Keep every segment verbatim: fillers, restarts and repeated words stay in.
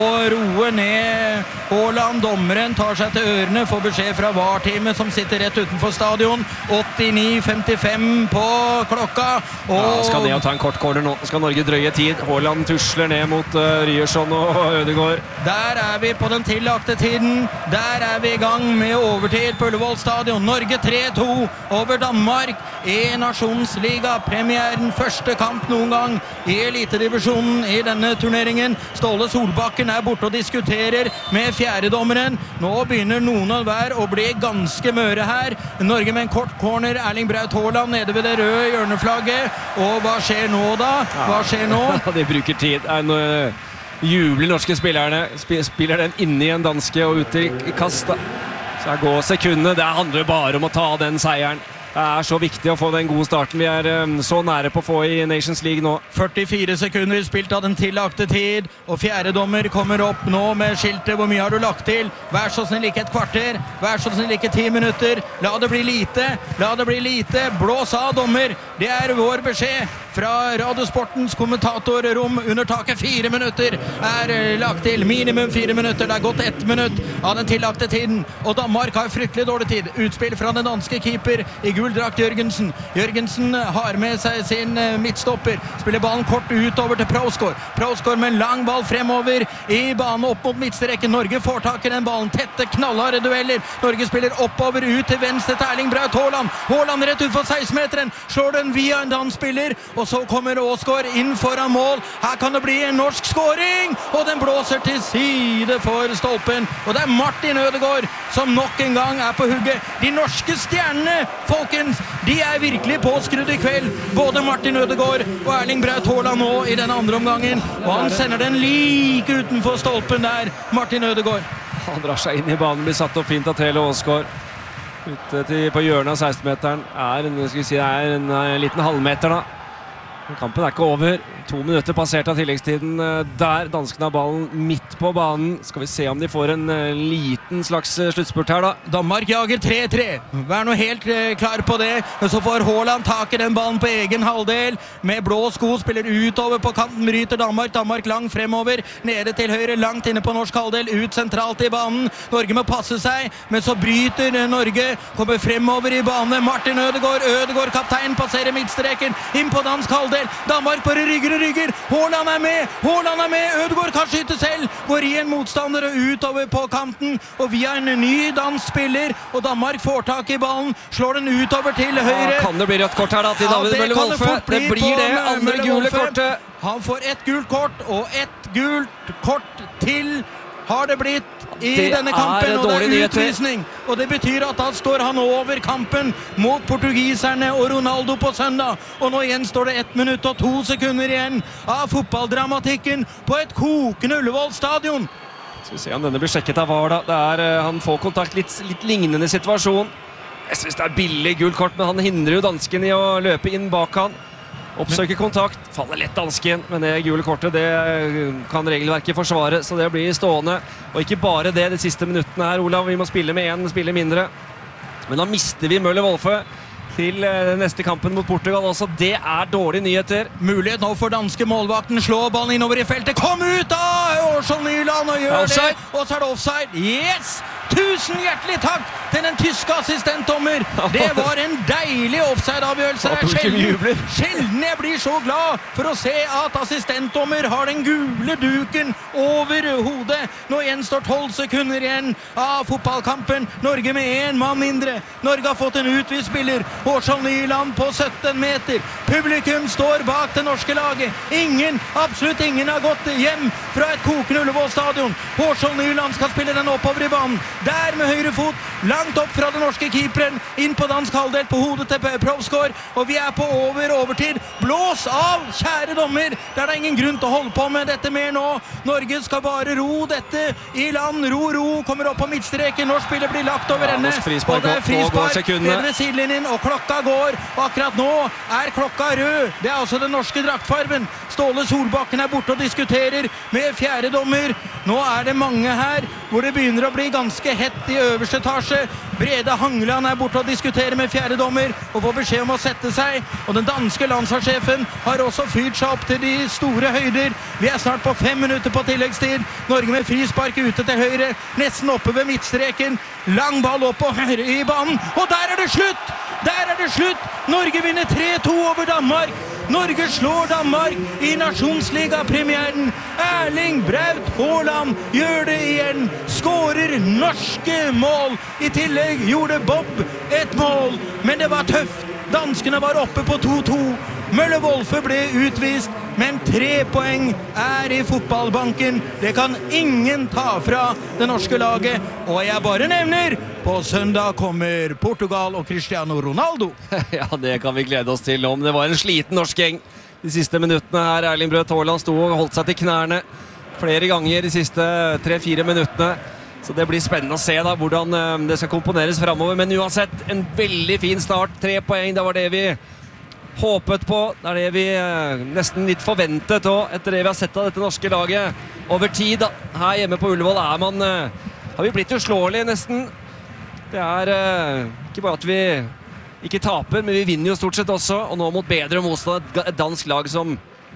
Og roer ned Haaland, dommeren tar seg til ørene, får beskjed fra V A R-teamet som sitter rett utenfor stadion. åttini femtifem på klokka. Og ja, skal ned og ta en kort corner nå. Skal Norge drøye tid. Haaland tusler ned mot uh, Ryerson og Ødegaard. Der er vi på den tillagte tiden. Der er vi i gang med overtid på Ullevål stadion. Norge tre to over Danmark i Nasjonsliga. Premieren, første kamp noen gang i elitedivisjonen i denne turneringen. Ståle Solbakken er borte og diskuterer med fjerdedommeren. Nå begynner noen av hver å bli ganske møre her. Norge med en kort corner. Erling Braut Haaland nede ved det røde hjørneflagget. Og hva skjer nå da? Hva skjer nå? Ja, de bruker tid. Nå jubler norske spillerne. Spiller den inne i en danske og ut i kast. Så her går sekundene. Det handler bare om å ta den seieren. Det er så viktig å få den gode starten. Vi er um, så nære på å få i Nations League nå. førtifire sekunder spilt av den tillagte tid, og fjerdedommer kommer opp nå med skiltet. Hvor mye har du lagt til? Vær så snill, ikke et kvarter. Vær så snill, ikke ti minutter. La det bli lite. La det bli lite. Blås av, dommer. Det er vår beskjed fra Radiosportens kommentatorrom. Under taket fire minutter er lagt til. Minimum fire minutter. Det er gått ett minutt av den tillagte tiden. Og Danmark har fryktelig dårlig tid. Utspill fra den danske keeper i gulldrakt Jørgensen. Jørgensen har med seg sin midtstopper. Spiller ballen kort utover til Proskår. Proskår med en lang ball fremover i banen opp mot midtstreken. Norge får tak i den ballen. Tette, knallharde dueller. Norge spiller oppover ut til venstre til Erling Braut Haaland. Haaland rett ut for seksten-meteren. Slår den via en dansk spiller. Og så kommer Åsgaard inn foran mål. Her kan det bli en norsk scoring. Og den blåser til side for stolpen. Og det er Martin Ødegaard som nok en gang er på hugget. De norske stjernene, folkens, de er virkelig påskrudd i kveld. Både Martin Ødegaard og Erling Braut Haaland nå i den andre omgangen. Og han sender den like utenfor stolpen der, Martin Ødegaard. Han drar seg inn i banen, blir satt opp fint av Tele Åsgaard. Ute til, på hjørnet av seksten-meteren er, skal vi si, er en, en liten halvmeter da. Kampen er ikke over. To minutter passert av tilleggstiden der. Danskene har ballen midt på banen. Skal vi se om de får en liten slags sluttspurt her da. Danmark jager tre tre. Vær nå helt klar på det. Så får Haaland tak i den ballen på egen halvdel. Med blå sko spiller utover på kanten. Bryter Danmark. Danmark langt fremover. Nede til høyre, langt inne på norsk halvdel. Ut sentralt i banen. Norge må passe seg. Men så bryter Norge. Kommer fremover i banen. Martin Ødegaard. Ødegaard kaptein passerer midtstreken. Inn på dansk halvdel. Danmark bare rygger og rygger. Haaland er med. Haaland er med. Ødegaard kan skyte selv. Går i en motstander og utover på kanten. Og via en ny dansk spiller. Og Danmark får tak i ballen. Slår den utover til høyre. Ja, kan det bli rødt kort her da til David ja, Møller Wolfe? Det, det blir det. Andre gule kortet. Han får ett gult kort og ett gult kort til har det blitt i det denne kampen, og det er utvisning. nyheter. Og det betyr at da står han over kampen mot portugiserne og Ronaldo på søndag. Og nå igjen står det ett minutt og to sekunder igjen av fotballdramatikken på et kokende Ullevål stadion. Skal vi se om denne blir sjekket av V A R da. Det er, han får kontakt, litt, litt lignende situasjon. Jeg synes det er billig gult kort, men han hindrer jo dansken i å løpe inn bak han. Oppsøker kontakt, faller lett dansken, men det gule kortet, det kan regelverket forsvare, så det blir stående. Og ikke bare det, de siste minuttene her, Olav, vi må spille med en spiller mindre. Men da mister vi Møller Wolfe til neste kampen mot Portugal også. Det er dårlige nyheter. Mulighet nå for danske målvakten, slå ballen innover i feltet, kom ut da! Årsson Nyland og gjør offside. det, og så er det offside. Yes! Tusen hjertelig takk til den tyske assistentdommer. Det var en deilig offside-avgjørelse. Det er sjelden, sjelden jeg blir så glad for å se at assistentdommer har den gule duken over hodet. Nå gjenstår tolv sekunder igjen av fotballkampen. Norge med en mann mindre. Norge har fått en utvist spiller. Årsson Nyland på sytten meter. Publikum står bak det norske laget. Ingen, absolutt ingen har gått hjem fra et kokende Ullevål stadion. Årsson Nyland skal spille den oppover i banen. Der med høyre fot, langt opp fra den norske keeperen, inn på dansk halvdel på hodet til Proskår, og vi er på over overtid. Blås av, kjære dommer! Det er da ingen grunn til å holde på med dette mer nå. Norge skal bare ro dette i land. Ro, ro, kommer opp på midtstreken. Norsk spiller blir lagt over ende. Ja, og det er frispark ved sidelinjen, og klokka går. Og akkurat nå er klokka rød. Det er altså den norske draktfarven. Ståle Solbakken er borte og diskuterer med fjerde dommer. Nå er det mange her hvor det begynner å bli ganske hett i øverste etasje. Brede Hangeland er borte og diskuterer med fjerde dommer og får beskjed om å sette seg. Og den danske landslagssjefen har også fyrt seg opp til de store høyder. Vi er snart på fem minutter på tilleggstid. Norge med frispark ute til høyre, nesten oppe ved midtstreken. Lang ball opp og høyre i banen, og der er det slutt! Der er det slutt! Norge vinner tre to over Danmark. Norge slår Danmark i nasjonsligapremieren. Erling Braut Haaland gjør det igjen. Skårer norske mål. I tillegg gjorde Bob et mål, men det var tøft. Danskene var oppe på to to. Mølle Wolfe ble utvist, men tre poeng er i fotballbanken. Det kan ingen ta fra det norske laget. Og jeg bare nevner, på søndag kommer Portugal og Cristiano Ronaldo. Ja, det kan vi glede oss til om. Det var en sliten norsk gjeng de siste minuttene her. Erling Braut Haaland sto og holdt seg til knærne flere ganger de siste tre-fire minuttene. Så det blir spennende å se da hvordan det skal komponeres fremover. Men uansett, en veldig fin start. Tre poeng, det var det vi håpet på. Det er det vi nesten litt forventet også, etter det vi har sett av dette norske laget over tid da. Her hjemme på Ullevål er man, har vi blitt uslåelige nesten. Det er ikke bare at vi ikke taper, men vi vinner jo stort sett også. Og nå mot bedre motstand, et dansk lag som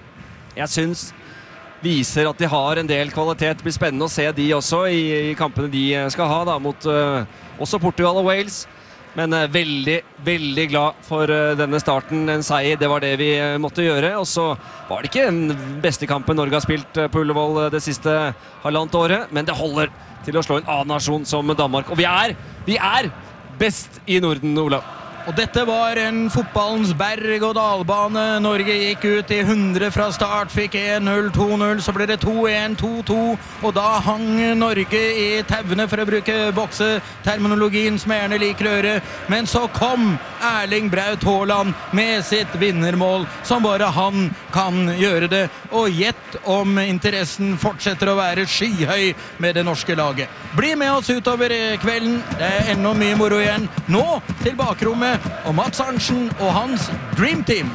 jeg synes viser at de har en del kvalitet. Det blir spennende å se de også i, i kampene de skal ha da, mot uh, også Portugal og Wales. Men uh, veldig, veldig glad for uh, denne starten, en seier. Det var det vi uh, måtte gjøre. Og så var det ikke den beste kampen Norge har spilt uh, på Ullevål uh, det siste halvannet året, men det holder til å slå en annen nasjon som Danmark. Og vi er, vi er best i Norden, Olav. Og dette var en fotballens berg- og dalbane. Norge gikk ut i hundre fra start, fikk en null, to null, så ble det to en, to to, og da hang Norge i tauene, for å bruke bokseterminologien som jeg gjerne liker å gjøre. Men så kom Erling Braut Haaland med sitt vinnermål, som bare han kan gjøre det. Og gjett om interessen fortsetter å være skyhøy med det norske laget. Bli med oss utover kvelden, det er enda mye moro igjen. Nå til bakrommet og Mats Arntzen og hans Dream Team.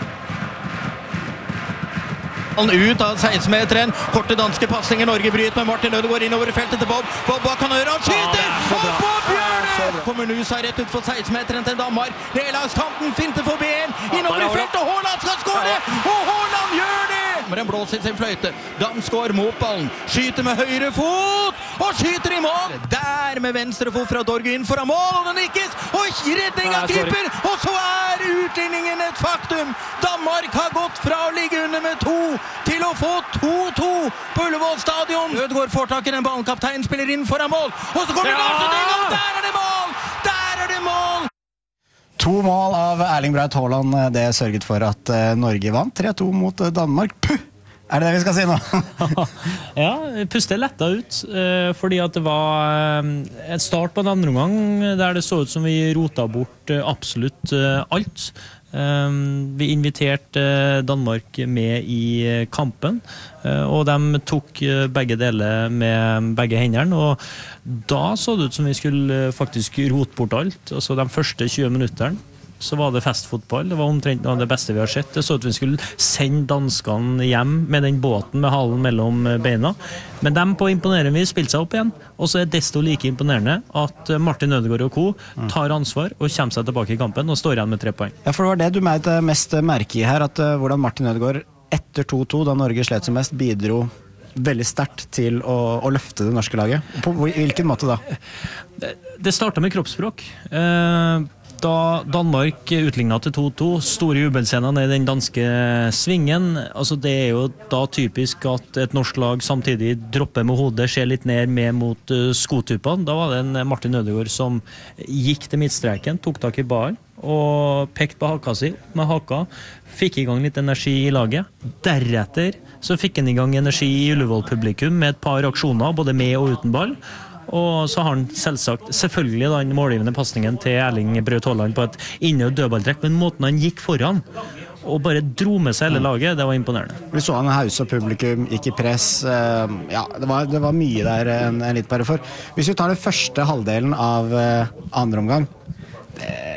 Han ut av seksten-meteren, korte danske passinger, Norge bryter med Martin Ødegaard innover feltet til Bob. Bob bak kan høre, han skyter, og Bob gjør det! Kommer Nusa rett ut for seksten-meteren til Danmark. Relagskanten finter forbi en, innover i feltet, Haaland skal skåre, og Haaland gjør det! Men den blåser sin fløyte. Damsgaard mot ballen, skyter med høyre fot, og skyter i mål. Der med venstre fot fra Dorge inn foran mål, og den nikkes, og redning av keeper, og så er utligningen et faktum. Danmark har gått fra å ligge under med to til å få to to på Ullevål stadion. Ødegaard får tak i den ballen, kapteinen spiller inn foran mål, og så kommer det avslutning, og der er det mål! Der er det mål! To mål av Erling Braut Haaland, det sørget for at Norge vant tre to mot Danmark. Puh! Er det det vi skal si nå? Ja, puste letta ut, fordi at det var en start på en andre omgang der det så ut som vi rota bort absolutt alt. Vi inviterte Danmark med i kampen, og de tok begge deler med begge hendene, og da så det ut som vi skulle faktisk rote bort alt. Altså de første tjue minutterne så var det festfotball. Det var omtrent noe av det beste vi har sett. Det så ut vi skulle sende danskene hjem med den båten med halen mellom beina. Men de på imponerende vis spilte seg opp igjen. Og så er det desto like imponerende at Martin Ødegaard og co. tar ansvar og kommer seg tilbake i kampen og står igjen med tre poeng. Ja, for det var det du meg mest merke i her, at uh, hvordan Martin Ødegaard etter to to, da Norge slet som mest, bidro veldig sterkt til å, å løfte det norske laget. På hvilken måte da? Det, det startet med kroppsspråk. Uh, Da Danmark utlignet til to to, store jubelscenene i den danske svingen, altså det er jo da typisk at et norsk lag samtidig dropper med hodet, ser litt ned med mot uh, skotupene. Da var det en Martin Ødegaard som gikk til midtstreken, tok tak i ballen og pekte på haka si med haka, fikk i gang litt energi i laget. Deretter så fikk han i gang energi i Ullevål-publikum med et par aksjoner, både med og uten ball. Og så har han selvsagt selvfølgelig den målgivende passningen til Erling Braut Haaland på et inne- og dødballtrekk, men måten han gikk foran og bare dro med seg hele laget, det var imponerende. Vi så han hause og publikum, gikk i press, ja, det var, det var mye der en, en litt bare for. Hvis vi tar den første halvdelen av uh, andre omgang, det,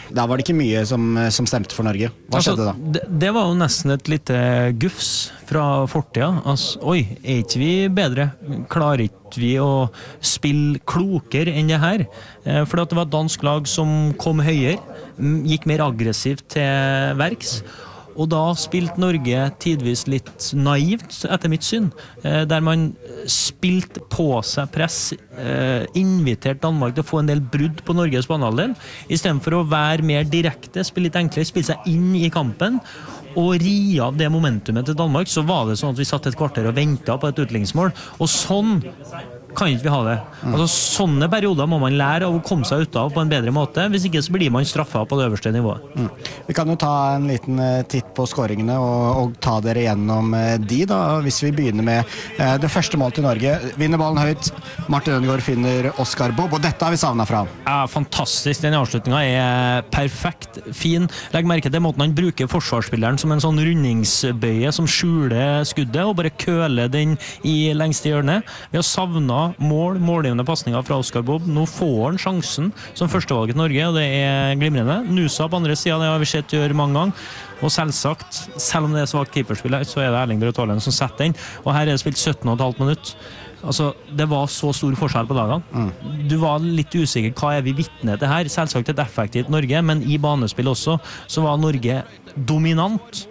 Da var det ikke mye som, som stemte for Norge. Hva altså, skjedde da? Det, det var jo nesten et lite gufs fra fortida. Altså, oi, er ikke vi bedre? Klarer ikke vi å spille klokere enn det her? Eh, for det var et dansk lag som kom høyere, gikk mer aggressivt til verks. Og da spilte Norge tidvis litt naivt, etter mitt syn, eh, der man spilte på seg press, eh, inviterte Danmark til å få en del brudd på Norges banehalvdel, i stedet for å være mer direkte, spille litt enklere, spille seg inn i kampen, og ri av det momentumet til Danmark. Så var det sånn at vi satt et kvarter og ventet på et utligningsmål, og sånn kan ikke vi ha det. Altså, sånne perioder må man lære av å komme seg ut av på en bedre måte, hvis ikke så blir man straffet på det øverste nivået. Mm. Vi kan jo ta en liten uh, titt på skåringene og, og ta dere gjennom uh, de da, hvis vi begynner med uh, det første målet til Norge. Vinner ballen høyt, Martin Ødegaard finner Oscar Bob, og dette har vi savnet fra. Ja, fantastisk. Den avslutningen er perfekt, fin. Legg merke til måten han bruker forsvarsspilleren som en sånn rundingsbøye som skjuler skuddet, og bare køler den i lengste hjørne. Vi har savnet mål, målgivende passninger fra Oscar Bob. Nå får han sjansen som førstevalget til Norge, og det er glimrende. Nusa på andre siden, det har vi sett gjøre mange ganger. Og selvsagt, selv om det er svagt keeperspill her, så er det Erling Braut Haaland som setter den. Og her er det spilt sytten komma fem minutt. Altså, det var så stor forskjell på dagene. Mm. Du var litt usikker, hva er vi vitne til her? Selvsagt et effektivt Norge, men i banespill også, så var Norge dominant.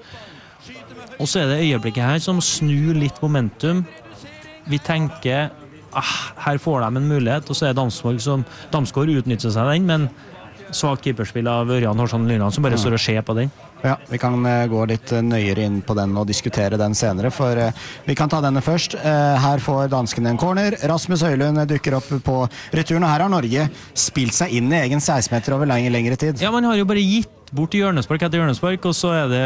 Og så er det øyeblikket her som snur litt momentum. Vi tenker ah, her får de en mulighet, og så er Damsgaard som Damsgaard utnytter seg den, men svagt keeperspill av Ørjan Horsson Lyland som bare står og ser på den. Ja, vi kan uh, gå litt uh, nøyere inn på den og diskutere den senere, for uh, vi kan ta denne først. Uh, her får danskene en corner. Rasmus Høylund dukker opp på returen, og her har Norge spilt seg inn i egen seksten meter over lenge, lengre tid. Ja, man har jo bare gitt bort hjørnespark etter hjørnespark, og så er det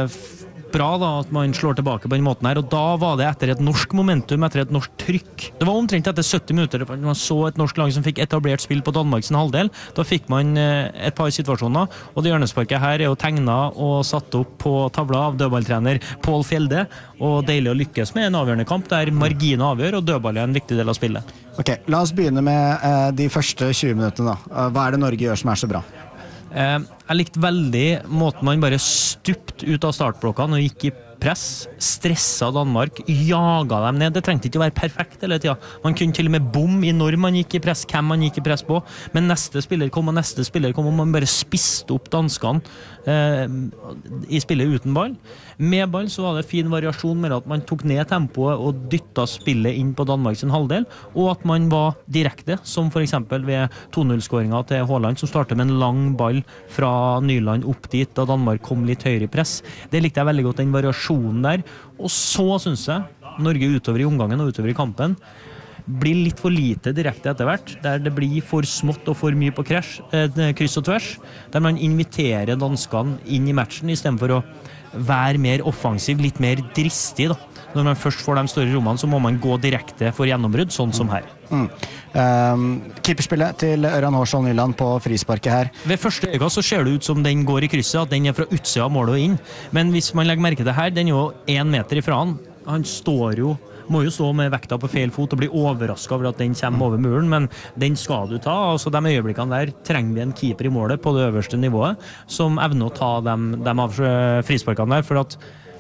bra da at man slår tilbake på den måten her, og da var det etter et norsk momentum, etter et norsk trykk. Det var omtrent etter sytti minutter, man så et norsk lag som fikk etablert spill på Danmarks halvdel. Da fikk man et par situasjoner, og det hjørnesparket her er jo tegnet og satt opp på tavla av dødballtrener Pål Fjelde, og deilig å lykkes med en avgjørende kamp der marginen avgjør, og dødball er en viktig del av spillet. Ok, la oss begynne med uh, de første tjue minuttene da. Uh, hva er det Norge gjør som er så bra? Jeg likte veldig måten man bare stupt ut av startblokkene og gikk i press, stressa Danmark, jaga dem ned. Det trengte ikke å være perfekt hele tiden. Man kunne til og med bom i når man gikk i press, hvem man gikk i press på, men neste spiller kom og neste spiller kom, og man bare spiste opp danskene eh, i spillet uten ball. Med ball så var det fin variasjon med at man tok ned tempoet og dyttet spillet inn på Danmarks halvdel, og at man var direkte, som for eksempel ved to null-skåringen til Haaland, som startet med en lang ball fra Nyland opp dit, da Danmark kom litt høyere i press. Det likte jeg veldig godt, den variasjonen der. Og så synes jeg Norge utover i omgangen og utover i kampen blir litt for lite direkte etter hvert, der det blir for smått og for mye på krasj, eh, kryss og tvers, der man inviterer danskene inn i matchen i stedet for å være mer offensiv, litt mer dristig da. Når man først får de større rommene, så må man gå direkte for gjennombrudd, sånn som her. Mm. Um, keeperspillet til Ørjan Horsson Nyland på frisparket her. Ved første øyne så ser det ut som den går i krysset, at den er fra utsida av målet og inn. Men hvis man legger merke til her, den er jo en meter ifra han. Han står jo, må jo stå med vekta på feil fot og bli overrasket over at den kommer over muren, men den skal du ta. Altså de øyeblikkene der trenger vi en keeper i målet på det øverste nivået, som evner å ta dem, dem av frisparkene der, for at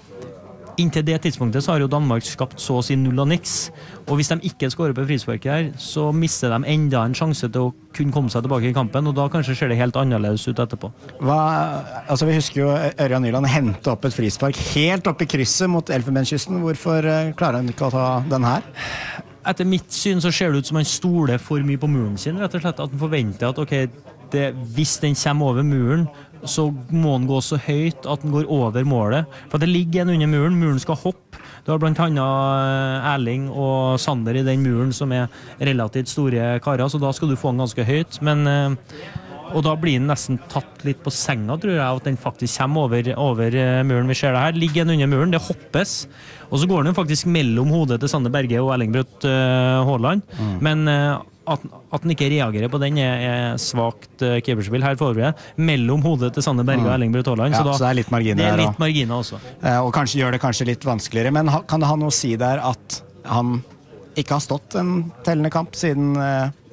inntil det tidspunktet så har jo Danmark skapt så å si null og niks, og hvis de ikke skårer på frisparket her, så mister de enda en sjanse til å kunne komme seg tilbake i kampen, og da kanskje ser det helt annerledes ut etterpå. Hva, altså vi husker jo Ørjan Nyland hente opp et frispark helt opp i krysset mot Elfenbenskysten. Hvorfor klarer han ikke å ta den her? Etter mitt syn så ser det ut som han stoler for mye på muren sin, rett og slett, at han forventer at ok, det, hvis den kommer over muren, så må den gå så høyt at den går over målet. For det ligger en under muren, muren skal hoppe. Du har blant annet Erling og Sander i den muren som er relativt store karer, så da skal du få den ganske høyt. Men, og da blir den nesten tatt litt på senga, tror jeg, at den faktisk kommer over, over muren. Vi ser det her, ligger den under muren, det hoppes. Og så går den faktisk mellom hodet til Sander Berge og Erling Braut Haaland. Mm. Men At, at den ikke reagerer på den er, er svagt uh, keeperspill. Her får vi det mellom hodet til Sander Berge mm. og Erling Braut Haaland, ja, så, da, så det er litt marginer, det er litt her, marginer også. Uh, og kanskje gjør det kanskje litt vanskeligere, men ha, kan det ha noe å si der at han ikke har stått en tellende kamp siden uh,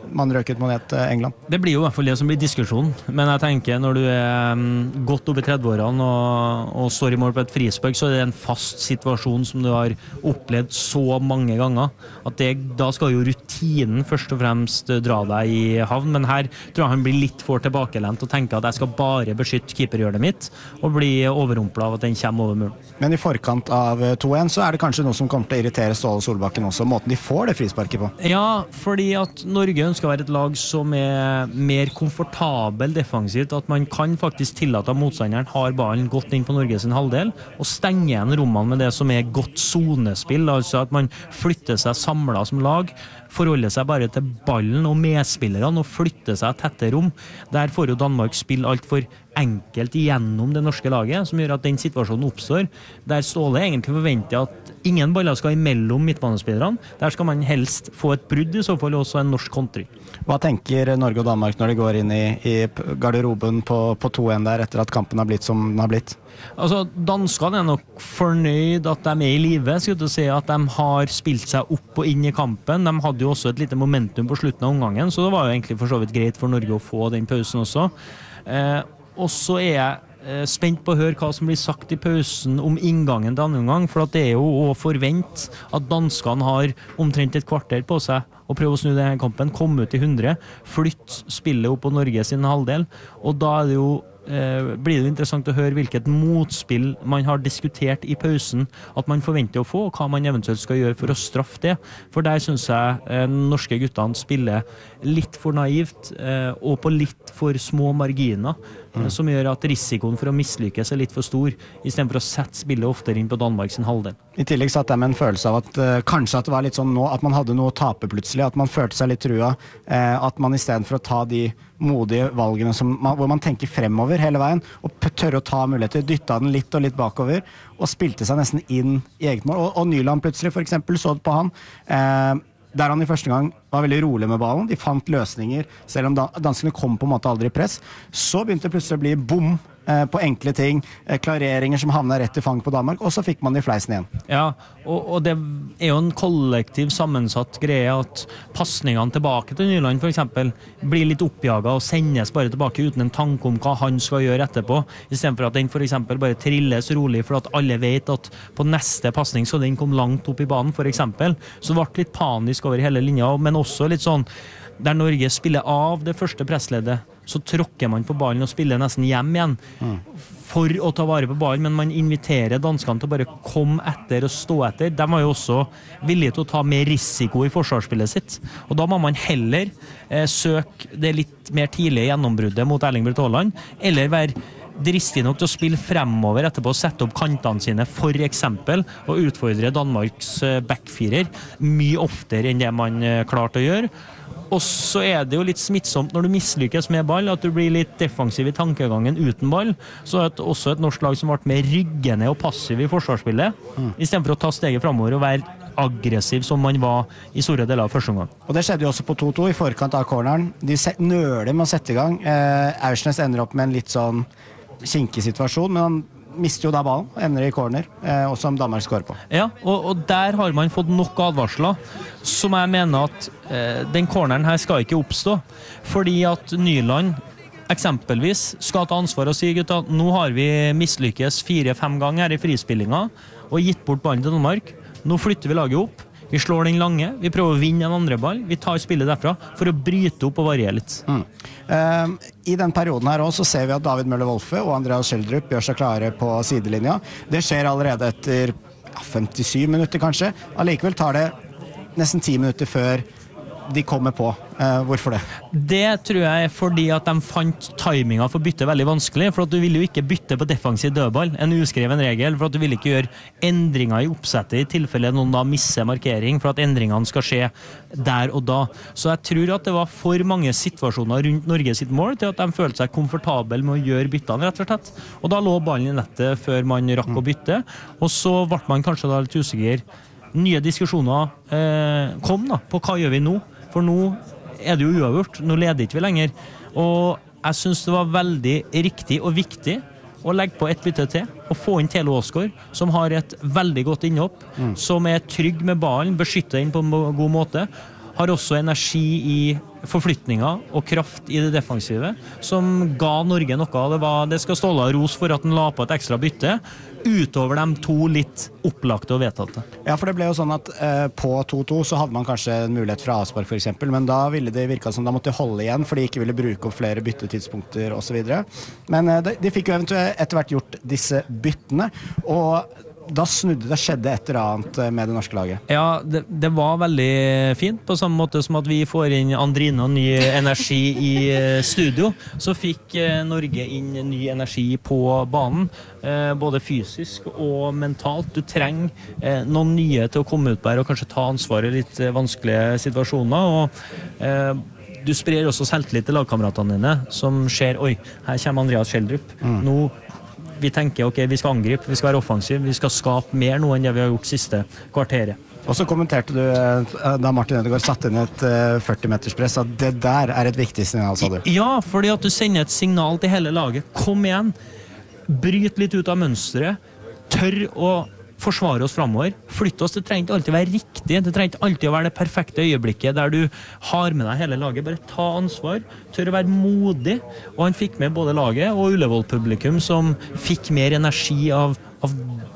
man røket mot England. Det blir jo i hvert fall det som blir diskusjonen, men jeg tenker når du er um, godt opp i trettiårene og, og står i mål på et frispark, så er det en fast situasjon som du har opplevd så mange ganger, at det, da skal jo rutinen først og fremst dra deg i havn, men her tror jeg han blir litt for tilbakelent og tenker at jeg skal bare beskytte keeperhjørnet mitt, og bli overrumplet av at den kommer over muren. Men i forkant av to en så er det kanskje noe som kommer til å irritere Ståle Solbakken også, måten de får det frisparket på. Ja, fordi at Norge ønsker å være et lag som er mer komfortabel defensivt, at man kan faktisk tillate at motstanderen har ballen godt inn på Norges halvdel, og stenge igjen rommene med det som er godt zonespill, altså at man flytter seg samlet som lag, forholder seg bare til ballen og medspillerne og flytter seg tette rom. Der får jo Danmark spille alt for enkelt gjennom det norske laget, som gjør at den situasjonen oppstår, der Ståle egentlig forventer at ingen baller skal imellom midtbanespillerne. Der skal man helst få et brudd, i så fall også en norsk kontring. Hva tenker Norge og Danmark når de går inn i, i garderoben på, på to en der, etter at kampen har blitt som den har blitt? Altså, danskene er nok fornøyd at de er i live, skulle jeg si, at de har spilt seg opp og inn i kampen. De hadde jo også et lite momentum på slutten av omgangen, så det var jo egentlig for så vidt greit for Norge å få den pausen også. Eh, og så er jeg eh, spent på å høre hva som blir sagt i pausen om inngangen til andre omgang, for at det er jo å forvente at danskene har omtrent et kvarter på seg og prøve å snu denne kampen, komme ut i hundre, flytte spillet opp på Norge sin halvdel, og da er det jo eh, blir det interessant å høre hvilket motspill man har diskutert i pausen, at man forventer å få, og hva man eventuelt skal gjøre for å straffe det. For der synes jeg eh, norske guttene spiller litt for naivt, eh, og på litt for små marginer, mm. som gjør at risikoen for å mislykkes er litt for stor, i stedet for å sette spillet oftere inn på Danmark sin halvdel. I tillegg satt jeg med en følelse av at uh, kanskje at det var litt sånn nå, at man hadde noe å tape plutselig, at man følte seg litt trua, uh, at man i stedet for å ta de modige valgene som man, hvor man tenker fremover hele veien, og tørre å ta muligheter, dytta den litt og litt bakover, og spilte seg nesten inn i eget mål. Og, og Nyland plutselig, for eksempel, så det på han, uh, der han i første gang var veldig rolig med ballen, de fant løsninger, selv om danskene kom på en måte aldri i press, så begynte det plutselig å bli bom eh, på enkle ting, eh, klareringer som havnet rett i fang på Danmark, og så fikk man de fleisen igjen. Ja, og, og det er jo en kollektiv sammensatt greie at passningene tilbake til Nyland for eksempel blir litt oppjaget og sendes bare tilbake uten en tanke om hva han skal gjøre etterpå, i stedet for at den for eksempel bare trilles rolig, for at alle vet at på neste passning så den kom langt opp i banen for eksempel, så det ble litt panisk over hele linja, men også litt sånn, der Norge spiller av det første pressleddet, så tråkker man på ballen og spiller nesten hjem igjen mm. for å ta vare på ballen, men man inviterer danskene til å bare komme etter og stå etter. De var jo også villige til å ta mer risiko i forsvarsspillet sitt, og da må man heller eh, søke det litt mer tidlige gjennombruddet mot Erling Braut Haaland, eller være dristig nok til å spille fremover etterpå, sette opp kantene sine for eksempel, og utfordre Danmarks backfirer mye oftere enn det man klarte å gjøre. Og så er det jo litt smittsomt når du mislykkes med ball, at du blir litt defensiv i tankegangen uten ball. Så er det også et norsk lag som ble mer ryggende og passiv i forsvarsspillet, mm. i stedet for å ta steget fremover og være aggressiv som man var i store deler av første omgang. Og det skjedde jo også på to to i forkant av corneren. De nøler med å sette i gang. Eh, Aursnes ender opp med en litt sånn kinkig situasjon, men han mister jo da ballen, ender i corner, eh, og som Danmark skårer på. Ja, og, og der har man fått nok advarsler, som jeg mener at eh, den corneren her skal ikke oppstå, fordi at Nyland eksempelvis skal ta ansvar og si, gutta, nå har vi mislykkes fire-fem ganger her i frispillinga, og gitt bort ballen til Danmark. Nå flytter vi laget opp. Vi slår den lange, vi prøver å vinne en andre ball, vi tar spillet derfra for å bryte opp og variere litt. Mm. Uh, I den perioden her også så ser vi at David Møller-Wolfe og Andreas Schjelderup gjør seg klare på sidelinja. Det skjer allerede etter ja, femtisju minutter kanskje. Allikevel tar det nesten ti minutter før de kommer på. Uh, hvorfor det? Det tror jeg er fordi at de fant timingen for bytte veldig vanskelig, for at du vil jo ikke bytte på defensiv dødball, en uskreven regel, for at du vil ikke gjøre endringer i oppsettet i tilfelle noen da misser markering, for at endringene skal skje der og da. Så jeg tror at det var for mange situasjoner rundt Norge sitt mål til at de følte seg komfortabel med å gjøre byttene, rett og slett. Og da lå ballen i nettet før man rakk å bytte, og så ble man kanskje da litt usikker. Nye diskusjoner eh, kom da, på hva gjør vi nå? For nå er det jo uavgjort, nå leder ikke vi lenger. Og jeg synes det var veldig riktig og viktig å legge på et bytte til, og få inn Thelo Aasgaard, som har et veldig godt innhopp, mm. som er trygg med ballen, beskytter inn på en god måte. har også energi i forflytninger og kraft i det defensive, som ga Norge noe. Det, var, det skal Ståle ha ros for at den la på et ekstra bytte, utover de to litt opplagte og vedtatte. Ja, for det ble jo sånn at eh, på to to så hadde man kanskje en mulighet fra avspark for eksempel, men da ville det virka som de måtte holde igjen, for de ikke ville bruke opp flere byttetidspunkter og så videre. Men eh, de, de fikk jo eventuelt etter hvert gjort disse byttene, og da snudde det, skjedde et eller annet med det norske laget. Ja, det, det var veldig fint, på samme måte som at vi får inn Andrine og ny energi i studio, så fikk Norge inn ny energi på banen, både fysisk og mentalt. Du trenger noen nye til å komme ut på her og kanskje ta ansvaret i litt vanskelige situasjoner, og du sprer også selvtillit til lagkameratene dine, som ser, oi, her kommer Andreas Schjelderup, mm. nå vi tenker, ok, vi skal angripe, vi skal være offensiv, vi skal skape mer nå enn det vi har gjort siste kvarteret. Og så kommenterte du, da Martin Ødegaard satte inn et førti meters press, at det der er et viktig signal, sa du. Ja, fordi at du sender et signal til hele laget. Kom igjen, bryt litt ut av mønstret, tør å forsvare oss fremover, flytte oss. Det trenger ikke alltid være riktig, det trenger ikke alltid å være det perfekte øyeblikket der du har med deg hele laget. Bare ta ansvar, tør å være modig, og han fikk med både laget og Ullevål-publikum som fikk mer energi av, av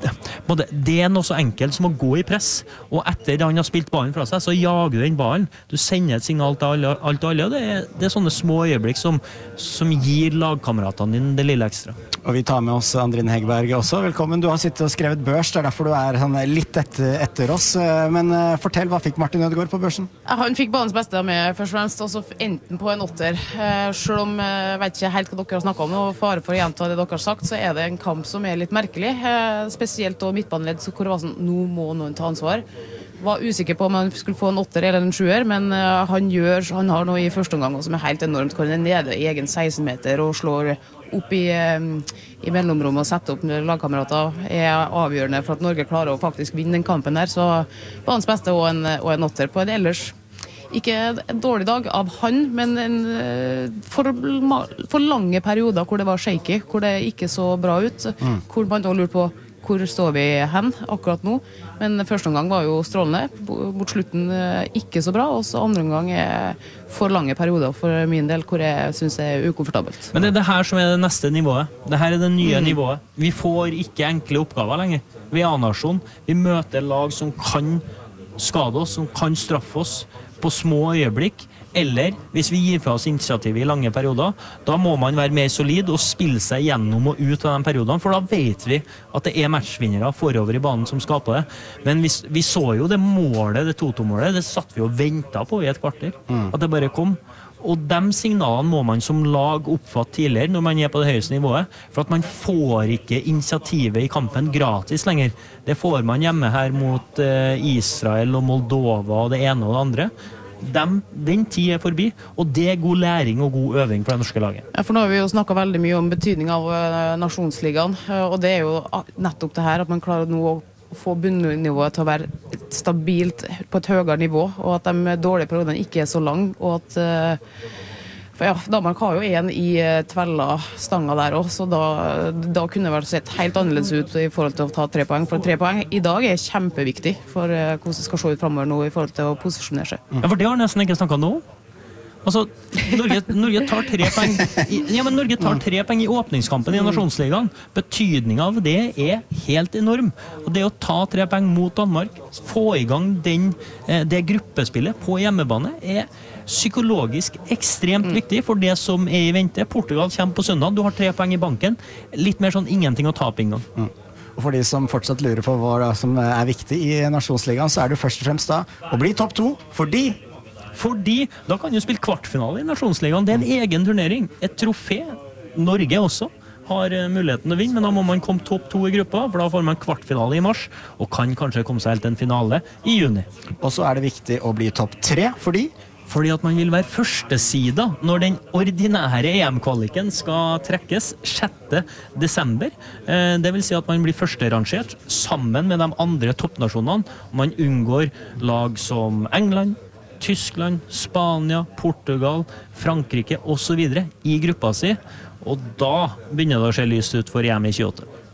det er noe så enkelt som å gå i press, og etter han har spilt ballen fra seg, så jager du den ballen. Du sender et signal til alle, alt og alle, og det er, det er sånne små øyeblikk som, som gir lagkameratene dine det lille ekstra. Og vi tar med oss Andrine Hegberg også. Velkommen. Du har sittet og skrevet børs, det er derfor du er han, litt etter, etter oss. Men uh, fortell, hva fikk Martin Ødegaard på børsen? Han fikk banens beste med, først og fremst, også enten på en åtter. Uh, selv om jeg uh, vet ikke helt hva dere har snakket om, og fare for å gjenta det dere har sagt, så er det en kamp som er litt merkelig. Uh, spesielt og midtbaneledd, hvor det var sånn, nå må noen ta ansvar. Var usikker på om han skulle få en åtter eller en sjuer, men uh, han gjør, han har noe i første omgang som er helt enormt, hvor han er nede i egen seksten meter og slår opp i, um, i mellomrommet og setter opp lagkamerater, er avgjørende for at Norge klarer å faktisk vinne den kampen der, så banens beste og en, og en åtter på en ellers. Ikke en dårlig dag av han, men en for, for lange perioder hvor det var shaky, hvor det ikke så bra ut, mm. hvor man da lurte på hvor står vi hen akkurat nå, men første omgang var jo strålende, mot slutten ikke så bra, og så andre omgang er for lange perioder for min del, hvor jeg synes det er ukomfortabelt. Men det er det her som er det neste nivået. Det her er det nye mm. nivået. Vi får ikke enkle oppgaver lenger. Vi er A-nasjon. Vi møter lag som kan skade oss, som kan straffe oss på små øyeblikk, eller hvis vi gir fra oss initiativet i lange perioder, da må man være mer solid og spille seg gjennom og ut av de periodene, for da vet vi at det er matchvinnere forover i banen som skaper det. Men vi, vi så jo det målet, det to to-målet, det satt vi og ventet på i et kvarter, mm. at det bare kom. Og de signalene må man som lag oppfatte tidligere når man er på det høyeste nivået, for at man får ikke initiativet i kampen gratis lenger. Det får man hjemme her mot eh, Israel og Moldova og det ene og det andre. Dem, den tid er forbi, og det er god læring og god øving for det norske laget. Ja, for nå har vi jo snakket veldig mye om betydning av uh, nasjonsligaen, uh, og det er jo nettopp det her at man klarer nå å få bunnivået til å være stabilt på et høyere nivå, og at de dårlige periodene ikke er så lang, og at uh, for ja, Danmark har jo en i uh, tvella stanga der også, så da, da kunne det vært sett helt annerledes ut i forhold til å ta tre poeng, for tre poeng i dag er kjempeviktig for uh, hvordan det skal se ut fremover nå i forhold til å posisjonere seg. Ja, for det har nesten ikke snakket nå. Altså, Norge, Norge tar tre poeng i, ja, men Norge tar tre poeng i åpningskampen i Nasjonsligaen. Betydningen av det er helt enorm. Og det å ta tre poeng mot Danmark, få i gang den, det gruppespillet på hjemmebane, er psykologisk ekstremt viktig for det som er i vente. Portugal kommer på søndag, du har tre poeng i banken. Litt mer sånn ingenting å tape en gang. Mm. Og for de som fortsatt lurer på hva som er viktig i Nasjonsligaen, så er det først og fremst da å bli topp to, fordi Fordi da kan du spille kvartfinale i Nasjonsligaen. Det er en egen turnering. Et trofé. Norge også har muligheten til å vinne, men da må man komme topp to i gruppa, for da får man kvartfinale i mars, og kan kanskje komme seg helt til en finale i juni. Og så er det viktig å bli topp tre, fordi Fordi at man vil være førstesida når den ordinære E M-kvaliken skal trekkes sjette desember. Det vil si at man blir førsterangert sammen med de andre toppnasjonene. Man unngår lag som England, Tyskland, Spania, Portugal, Frankrike og så videre i gruppa si, og da begynner det å se lyst ut for E M i tjueåtte.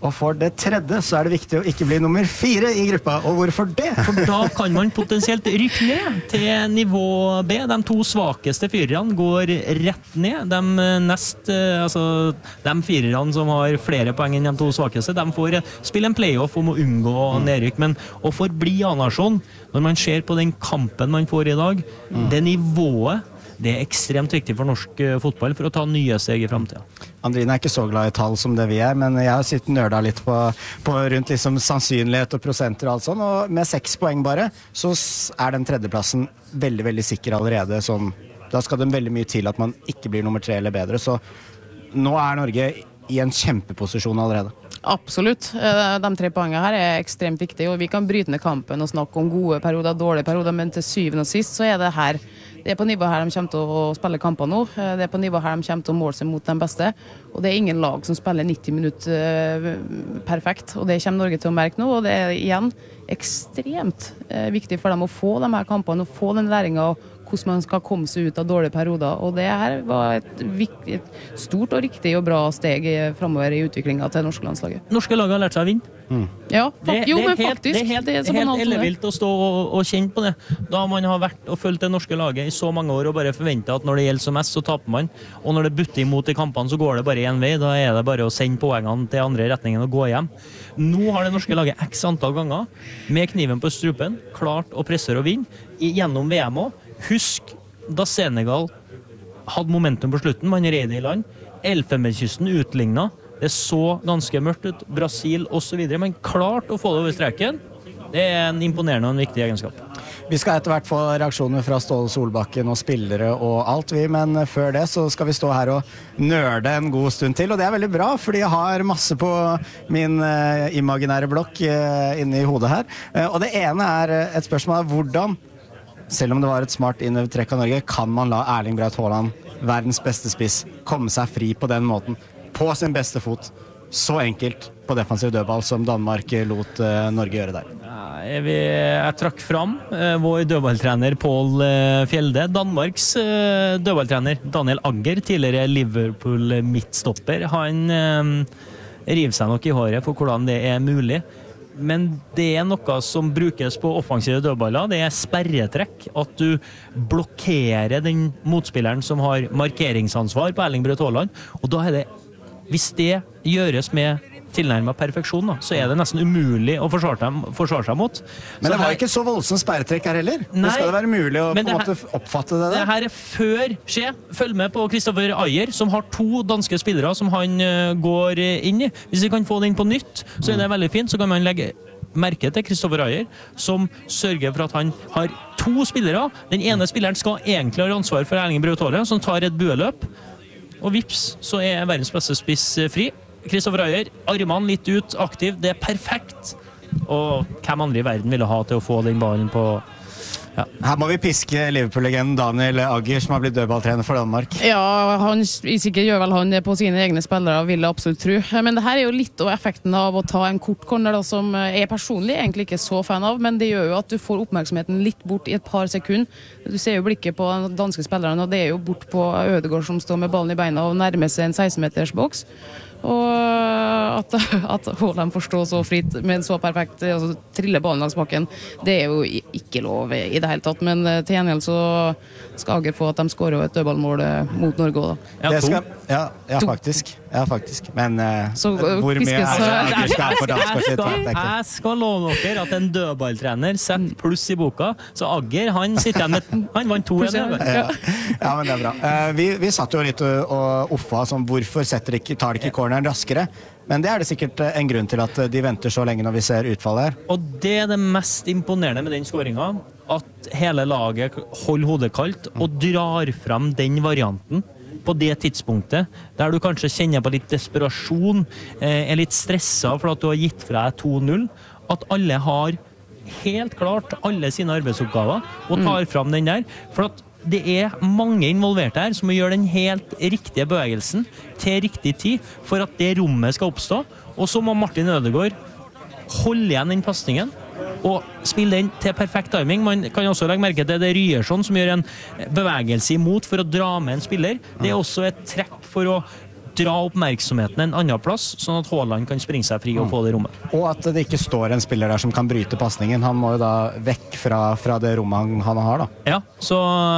Og for det tredje så er det viktig å ikke bli nummer fire i gruppa. Og hvorfor det? For da kan man potensielt rykke ned til nivå B. De to svakeste firerne går rett ned. De nest, altså, de firerne som har flere poeng enn de to svakeste, de får spille en playoff om å unngå nedrykk. Men å forbli A-nasjon, når man ser på den kampen man får i dag, mm. det nivået, det er ekstremt viktig for norsk fotball for å ta nye steg i fremtiden. Andrine er ikke så glad i tall som det vi er, men jeg har sittet nørda litt på, på rundt liksom sannsynlighet og prosenter og alt sånn, og med seks poeng bare, så er den tredjeplassen veldig, veldig sikker allerede. Sånn, da skal det veldig mye til at man ikke blir nummer tre eller bedre, så nå er Norge i en kjempeposisjon allerede. Absolutt. De tre poengene her er ekstremt viktige, og vi kan bryte ned kampen og snakke om gode perioder, dårlige perioder, men til syvende og sist så er det her Det er på nivå her de kommer til å spille kamper nå. Det er på nivå her de kommer til å måle seg mot de beste. Og det er ingen lag som spiller nitti minutter perfekt. Og det kommer Norge til å merke nå. Og det er igjen ekstremt viktig for dem å få de her kampene, og få den læringen og hvordan man skal komme seg ut av dårlige perioder. Og det her var et, viktig, et stort og riktig og bra steg fremover i utviklingen til norske landslaget. Norske lag har lært seg å vinne. Mm. Ja, det, jo, det men helt, faktisk. Det er helt, det er helt ellevilt å stå og, og kjenne på det. Da man har vært og følt det norske laget i så mange år og bare forventet at når det gjelder som mest, så taper man. Og når det butter imot i kampene, så går det bare en vei. Da er det bare å sende poengene til andre retningen og gå hjem. Nå har det norske laget x antall ganger, med kniven på strupen, klart å pressere og vinne. Gjennom V M også. Husk da Senegal hadde momentum på slutten, man reide i land, Elfenbenskysten utlignet, det så ganske mørkt ut, Brasil og så videre, men klart å få det over streken, det er en imponerende og en viktig egenskap. Vi skal etter hvert få reaksjoner fra Ståle Solbakken og spillere og alt vi, men før det så skal vi stå her og nørde en god stund til, og det er veldig bra, fordi jeg har masse på min uh, imaginære blokk uh, inne i hodet her, uh, og det ene er uh, et spørsmål av hvordan, selv om det var et smart innøvtrekk av Norge, kan man la Erling Braut Haaland, verdens beste spiss, komme seg fri på den måten, på sin beste fot, så enkelt på defensiv dødball som Danmark lot uh, Norge gjøre der. Jeg, vil, jeg trakk fram uh, vår dødballtrener Pål uh, Fjelde, Danmarks uh, dødballtrener Daniel Agger, tidligere Liverpool midtstopper. Han uh, river seg nok i håret for hvordan det er mulig. Men det er noe som brukes på offensive dødballer, det er sperretrekk, at du blokkerer den motspilleren som har markeringsansvar på Erling Braut Haaland, og da er det, hvis det gjøres med tilnærmet perfeksjon, da, så er det nesten umulig å forsvare, dem, forsvare seg mot. Men så det var her, ikke så voldsomt sperretrekk her heller. Nei, det skal det være mulig å på en måte oppfatte det der. Det her er før skje. Følg med på Kristoffer Ajer, som har to danske spillere som han uh, går inn i. Hvis vi kan få den på nytt, så er det veldig fint. Så kan man legge merke til Kristoffer Ajer, som sørger for at han har to spillere. Den ene spilleren skal egentlig ha ansvar for Erling Braut Haaland, som tar et bueløp. Og vips, så er verdens beste spiss fri. Kristoffer Ajer, armene litt ut, aktiv, det er perfekt. Og hvem andre i verden ville ha til å få den ballen på... Ja. Her må vi piske Liverpool-legenden Daniel Agger, som har blitt dødballtrener for Danmark. Ja, han sikkert gjør vel han det på sine egne spillere, vil jeg absolutt tro. Men det her er jo litt av effekten av å ta en kort corner, da, som jeg personlig egentlig ikke er så fan av, men det gjør jo at du får oppmerksomheten litt bort i et par sekunder. Du ser jo blikket på de danske spillerne, og det er jo bort på Ødegaard som står med ballen i beina og nærmer seg en seksten-meters boks. Og at, at Haaland forstår så fritt med en så perfekt altså, trille ballen langs bakken, det er jo ikke lov i det hele tatt, men til gjengjeld så skal Agger få at de skårer et dødballmål mot Norge også. Ja, det skal, ja, ja, faktisk. Ja, faktisk. Men uh, så, hvor mye er det Agger skal for dansk jeg, jeg skal love dere at en dødballtrener setter pluss i boka, så Agger, han sitter igjen med, han vant to igjen. Ja, ja, men det er bra. Uh, vi, vi satt jo litt og, og uffa som hvorfor setter ikke, tar de ikke corneren raskere? Men det er det sikkert en grunn til at de venter så lenge når vi ser utfallet her. Og det er det mest imponerende med den skåringen, at hele laget holder hodet kaldt og drar frem den varianten på det tidspunktet, der du kanskje kjenner på litt desperasjon, er litt stresset for at du har gitt fra deg to null, at alle har helt klart alle sine arbeidsoppgaver og tar frem den der, for at det er mange involverte her som må gjøre den helt riktige bevegelsen til riktig tid for at det rommet skal oppstå. Og så må Martin Ødegaard holde igjen den passningen og spille den til perfekt timing. Man kan også legge merke til det Ryerson som gjør en bevegelse imot for å dra med en spiller. Det er også et trekk for å dra oppmerksomheten en annen plass, sånn at Haaland kan springe seg fri og få det rommet. Og at det ikke står en spiller der som kan bryte passningen. Han må jo da vekk fra, fra det rommet han, han har, da. Ja, så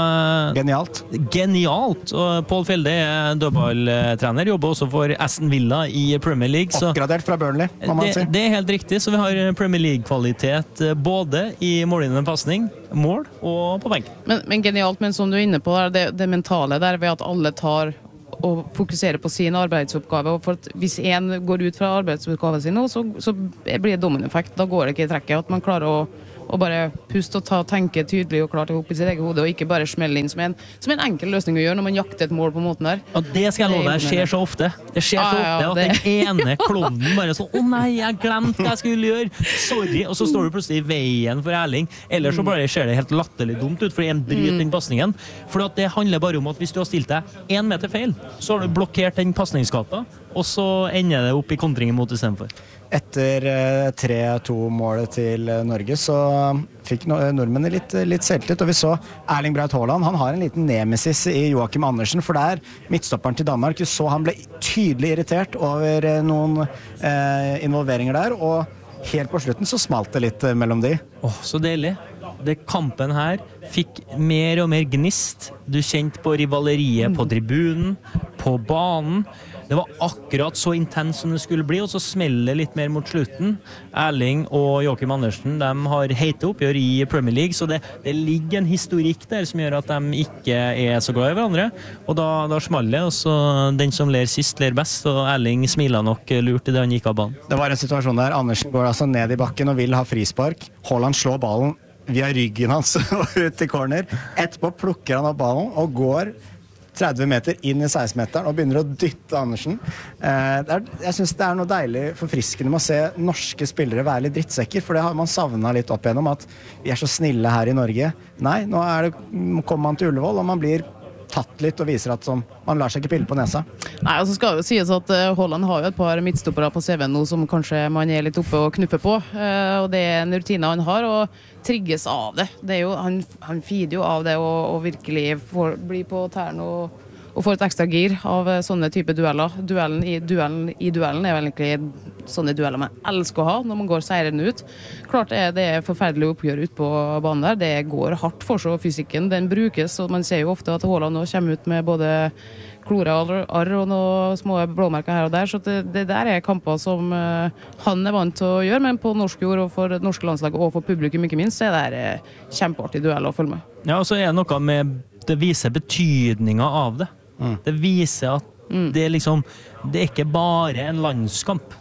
Genialt. Genialt. Og Paul Fjelde er dødballtrener, jobber også for Aston Villa i Premier League. Så Oppgradert fra Burnley, må man det, si. det er helt riktig, så vi har Premier League-kvalitet både i målgivende passning, mål og på benken. Men, men genialt, men som du er inne på, det, det mentale der ved at alle tar og fokuserer på sin arbeidsoppgave. Og for at hvis en går ut fra arbeidsoppgaven sin nå, så, så blir det dominoeffekt. Da går det ikke i trekket. At man klarer å og bare puste og ta, tenke tydelig og klart opp i sitt eget hode, og ikke bare smelle inn som en, som en enkel løsning å gjøre når man jakter et mål på måten der. Og det skal jeg love deg, skjer så ofte. Det skjer så Ah, ja, ofte at den ene klovnen bare sånn, å nei, jeg glemte hva jeg skulle gjøre, sorry, og så står du plutselig i veien for Erling, eller så bare ser det helt latterlig dumt ut, fordi en bryter den passningen. For at det handler bare om at hvis du har stilt deg en meter feil, så har du blokkert den passningsgata, og så ender det opp i kontringen mot i stedet for. Etter eh, tre to-målet til eh, Norge så fikk no nordmennene litt, litt selvtillit, og vi så Erling Braut Haaland. Han har en liten nemesis i Joakim Andersen, for der midtstopperen til Danmark, vi så han ble tydelig irritert over eh, noen eh, involveringer der, og helt på slutten så smalt det litt eh, mellom de. Åh, så deilig. Det kampen her fikk mer og mer gnist. Du kjente på rivaleriet på tribunen, på banen. Det var akkurat så intens som det skulle bli, og så smeller det litt mer mot slutten. Erling og Joakim Andersen, de har heite oppgjør i Premier League, så det, det ligger en historikk der som gjør at de ikke er så glad i hverandre. Og da, da smalt det, og så den som ler sist, ler best, og Erling smilet nok lurt i det han gikk av banen. Det var en situasjon der Andersen går altså ned i bakken og vil ha frispark. Haaland slår ballen via ryggen hans ut til corner. Etterpå plukker han opp ballen og går tretti meter inn i seksten-meteren og begynner å dytte Andersen. Eh, det er, jeg synes det er noe deilig forfriskende med å se norske spillere være litt drittsekker, for det har man savnet litt opp igjennom, at vi er så snille her i Norge. Nei, nå er det, kommer man til Ullevål, og man blir tatt litt og viser at som, man lar seg ikke pille på nesa. Nei, og så skal det jo sies at uh, Haaland har jo et par midtstoppere på C V-en nå som kanskje man er litt oppe og knuffer på, uh, og det er en rutine han har, og trigges av det. Det er jo, han, han feeder jo av det og, og virkelig får, blir på tærne og og får et ekstra gir av sånne type dueller. Duellen i duellen, i duellen er vel egentlig sånne dueller man elsker å ha når man går seirende ut. Klart er det forferdelig oppgjør ut på banen der. Det går hardt for seg, og fysikken den brukes, og man ser jo ofte at Haaland nå kommer ut med både klore og arr og noen små blåmerker her og der, så det, det der er kamper som uh, han er vant til å gjøre, men på norsk jord og for det norske landslaget og for publikum ikke minst, så er det her uh, kjempeartig duell å følge med. Ja, og så er det noe med, det viser betydningen av det. Mm. Det viser at mm. det, liksom, det er ikke bare en landskamp.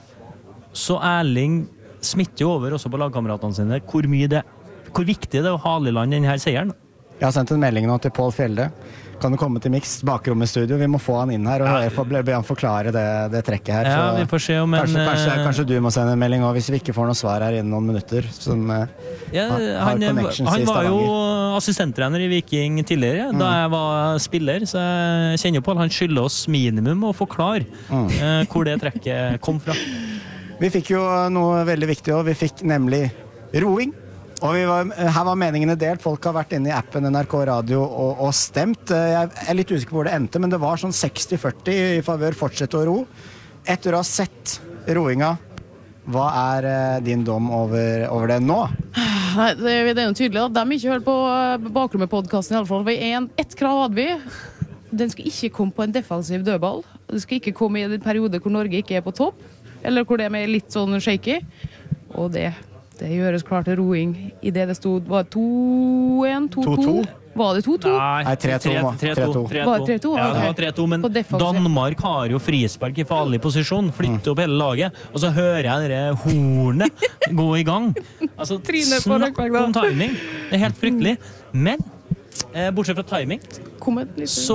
Så Erling smitter jo over også på lagkameratene sine hvor, mye det, hvor viktig det er å hale i land denne seieren. Jeg har sendt en melding nå til Paul Fjelde. Kan du komme til Mix, bakrom i studio? Vi må få han inn her og ja. få, be han forklare det, det trekket her. Ja, vi får se om en, kanskje, kanskje, kanskje du må sende en melding også, hvis vi ikke får noe svar her innen noen minutter. Som ja, har, har han, han var jo assistenttrener i Viking tidligere, mm. da jeg var spiller, så jeg kjenner på at han skylder oss minimum å forklare mm. uh, hvor det trekket kom fra. Vi fikk jo noe veldig viktig også. Vi fikk nemlig roing. Og vi var, her var meningene delt. Folk har vært inne i appen N R K Radio og, og stemt. Jeg er litt usikker på hvor det endte, men det var sånn seksti førti i favør fortsette å ro. Etter å ha sett roinga, hva er din dom over, over det nå? Nei, det, det er jo tydelig at de ikke hørte på Bakrommet-podcasten i alle fall. En, ett krav hadde vi. Den skal ikke komme på en defensiv dødball. Den skal ikke komme i en periode hvor Norge ikke er på topp, eller hvor det er litt sånn shaky. Og det Det gjøres klart til roing i det det stod. Var det to en? to to? Var det to to? Nei, tre to. Var det tre to? Ja, det var tre to, men Danmark har jo frispark i farlig posisjon, flytter opp hele laget, og så hører jeg dere hornet gå i gang. Altså, snakk om timing. Det er helt fryktelig. Men, eh, bortsett fra timing, så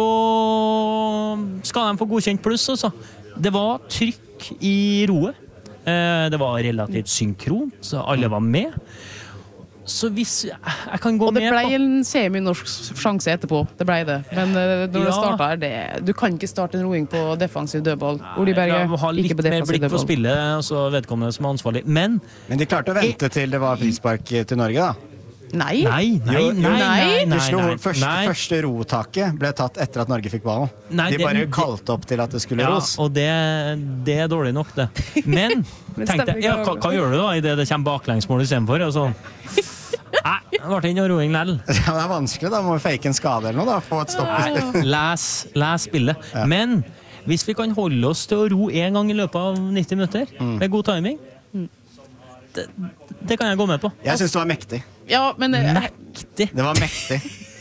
skal de få godkjent pluss, altså. Det var trykk i roet. Det var relativt synkront, så alle var med. Så hvis jeg kan gå med på... Og det ble en semi-norsk sjanse etterpå, det ble det. Men når det ja. startet her, det, du kan ikke starte en roing på defensiv dødball. Oli Berge, ikke på defensiv dødball. Litt mer blikk på spillet, altså vedkommende som er ansvarlig. Men... Men de klarte å vente til det var frispark til Norge, da? Nei. Nei, nei, Jo, jo, nei, nei, nei, Du slo nei, første, nei. første rotaket ble tatt etter at Norge fikk ballen. Nei, De det- bare det- kalte opp til at det skulle Ja, ros. og det, det er dårlig nok, det. Men Men tenk stemmer deg, ja, ikke hva, hva gjør du da i det det kommer baklengsmål istedenfor? Altså, nei, det ble ikke noe roing lell. Ja, det er vanskelig, da må vi fake en skade eller noe, da. Få et stopp. Nei, les, les spillet. Men hvis vi kan holde oss til å ro en gang i løpet av nitti minutter, med god timing, det, det kan jeg gå med på. Jeg syns det var mektig. Ja, men eh, Mektig. Det var mektig.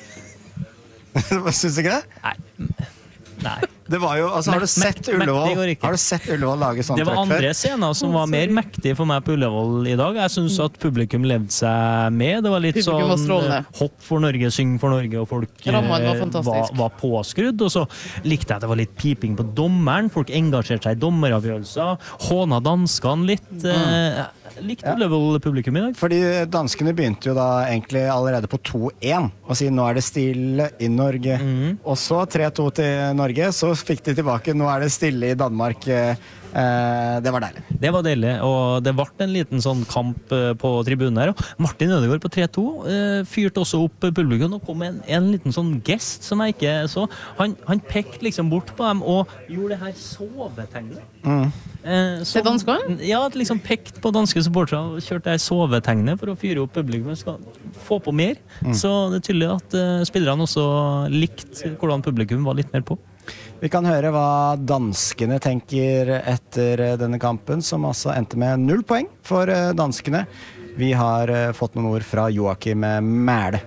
Syns du ikke det? Nei. Nei. Det var jo, altså, har, du Mek- sett mek- mektig går Ullevål, ikke. har du sett Ullevål lage sånn Det var trøkk før? andre scener som var mer mektige for meg på Ullevål i dag. Jeg syns at publikum levde seg med. Det var litt Publikum var sånn strålende. eh, hopp for Norge, syng for Norge, og folk eh, Rammene var var, fantastisk. var påskrudd. Og så likte jeg at det var litt piping på dommeren. Folk engasjerte seg i dommeravgjørelser. Håna danskene litt. Eh, jeg likte Ullevål-publikum i dag. Fordi danskene begynte jo da egentlig allerede på to én og si nå er det stille i Norge. Og så tre to til Norge, så fikk de tilbake nå er det stille i Danmark. Eh, det var deilig. Det var deilig, og det ble en liten sånn kamp eh, på tribunen her. Og Martin Ødegaard på tre to eh, fyrte også opp publikum og kom med en, en liten sånn gest som jeg ikke så. Han, han pekte liksom bort på dem og gjorde det her sovetegnet. Eh, som- Til danskene? Ja, liksom pekte på danske supportere og kjørte det her sovetegnet for å fyre opp publikum. Skal få på mer. Så det er tydelig at eh, spillerne også likte hvordan publikum var litt mer på. Vi kan høre hva danskene tenker etter denne kampen, som altså endte med null poeng for eh, danskene. Vi har eh, fått noen ord fra Joakim Mæle.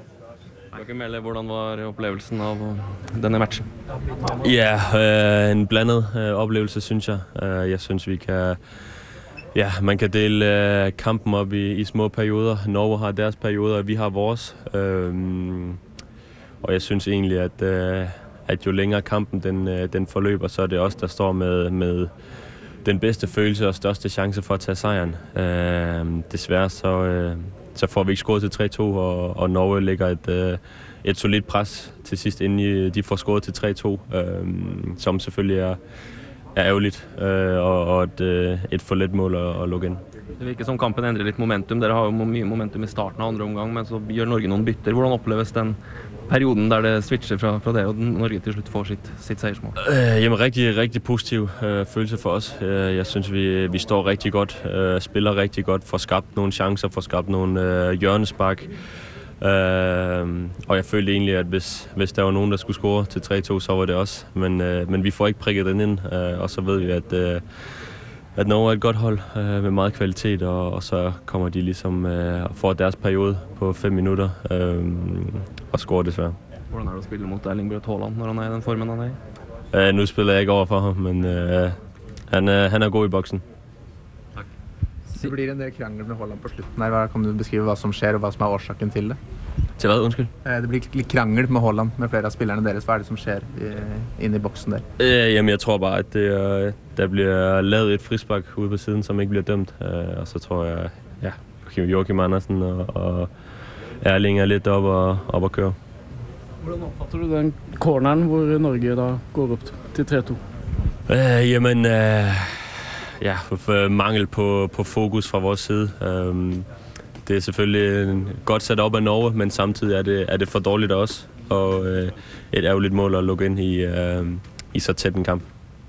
Joakim Mæle, hvordan var opplevelsen av denne matchen? Ja, øh, en blandet øh, oplevelse, synes jeg. Øh, jeg synes, vi kan... Ja, man kan dele øh, kampen op i, i små perioder. Norge har deres perioder, og vi har vores. Øhm, og jeg synes egentlig, at, øh, at jo længere kampen den, øh, den forløber, så er det os, der står med, med den bedste følelse og største chance for at tage sejren. Øh, desværre så, øh, så får vi ikke scoret til tre to, og, og Norge lægger et, øh, et solidt pres til sidst, inden de får scoret til tre to, øh, som selvfølgelig er, er ærgerligt, øh, og, og et, øh, et for let mål at, at lukke ind. Det virker som kampen endrer litt momentum. Dere har jo mye momentum i starten av andre omgang, men så gjør Norge noen bytter. Hvordan oppleves den perioden der det switcher fra, fra det, og Norge til slutt får sitt, sitt seiersmål? Øh, jamen, rigtig, rigtig positiv øh, følelse for os. Øh, jeg synes, vi, vi står rigtig godt, øh, spiller rigtig godt, får skabt nogle chancer, får skabt nogle øh, hjørnespark. Øh, og jeg følte egentlig, at hvis, hvis der var nogen, der skulle score til tre to, så var det os. Men, øh, men vi får ikke prikket den ind, øh, og så ved vi, at, øh, at Norge er et godt hold øh, med meget kvalitet, og, og så kommer de ligesom øh, og får deres periode på fem minutter øh, og scorer desværre. Hvordan er det å spille mot Erling Braut Haaland når han er i den formen han er i? Øh, nu spiller jeg ikke over for ham, men øh, han, øh, han er god i boksen. Det blir en del krangel med Haaland på slutten her. Hva- Kan du beskrive hva som skjer, og hva som er årsaken til det? Til hvad, undskyld? Eh, Det blir litt krangel med Haaland med flere av spillerne deres. Hva er det som skjer i- inne i boksen der? Øh, jamen, jeg tror bare, at det, øh, der bliver lavet et frispark ude på siden, som ikke bliver dømt. Øh, og så tror jeg, ja, Joachim Andersen og, og Erling er lidt op og, op og køre. Hvordan oppfatter du den corneren hvor Norge da går opp til tre to? Øh, jamen, øh, ja, for, for mangel på, på fokus fra vores side. Øh, det er selvfølgelig godt sat op af Norge, men samtidig er det, er det for dårligt af os. Og øh, et ærgerligt mål at lukke ind i, øh, i så tæt en kamp.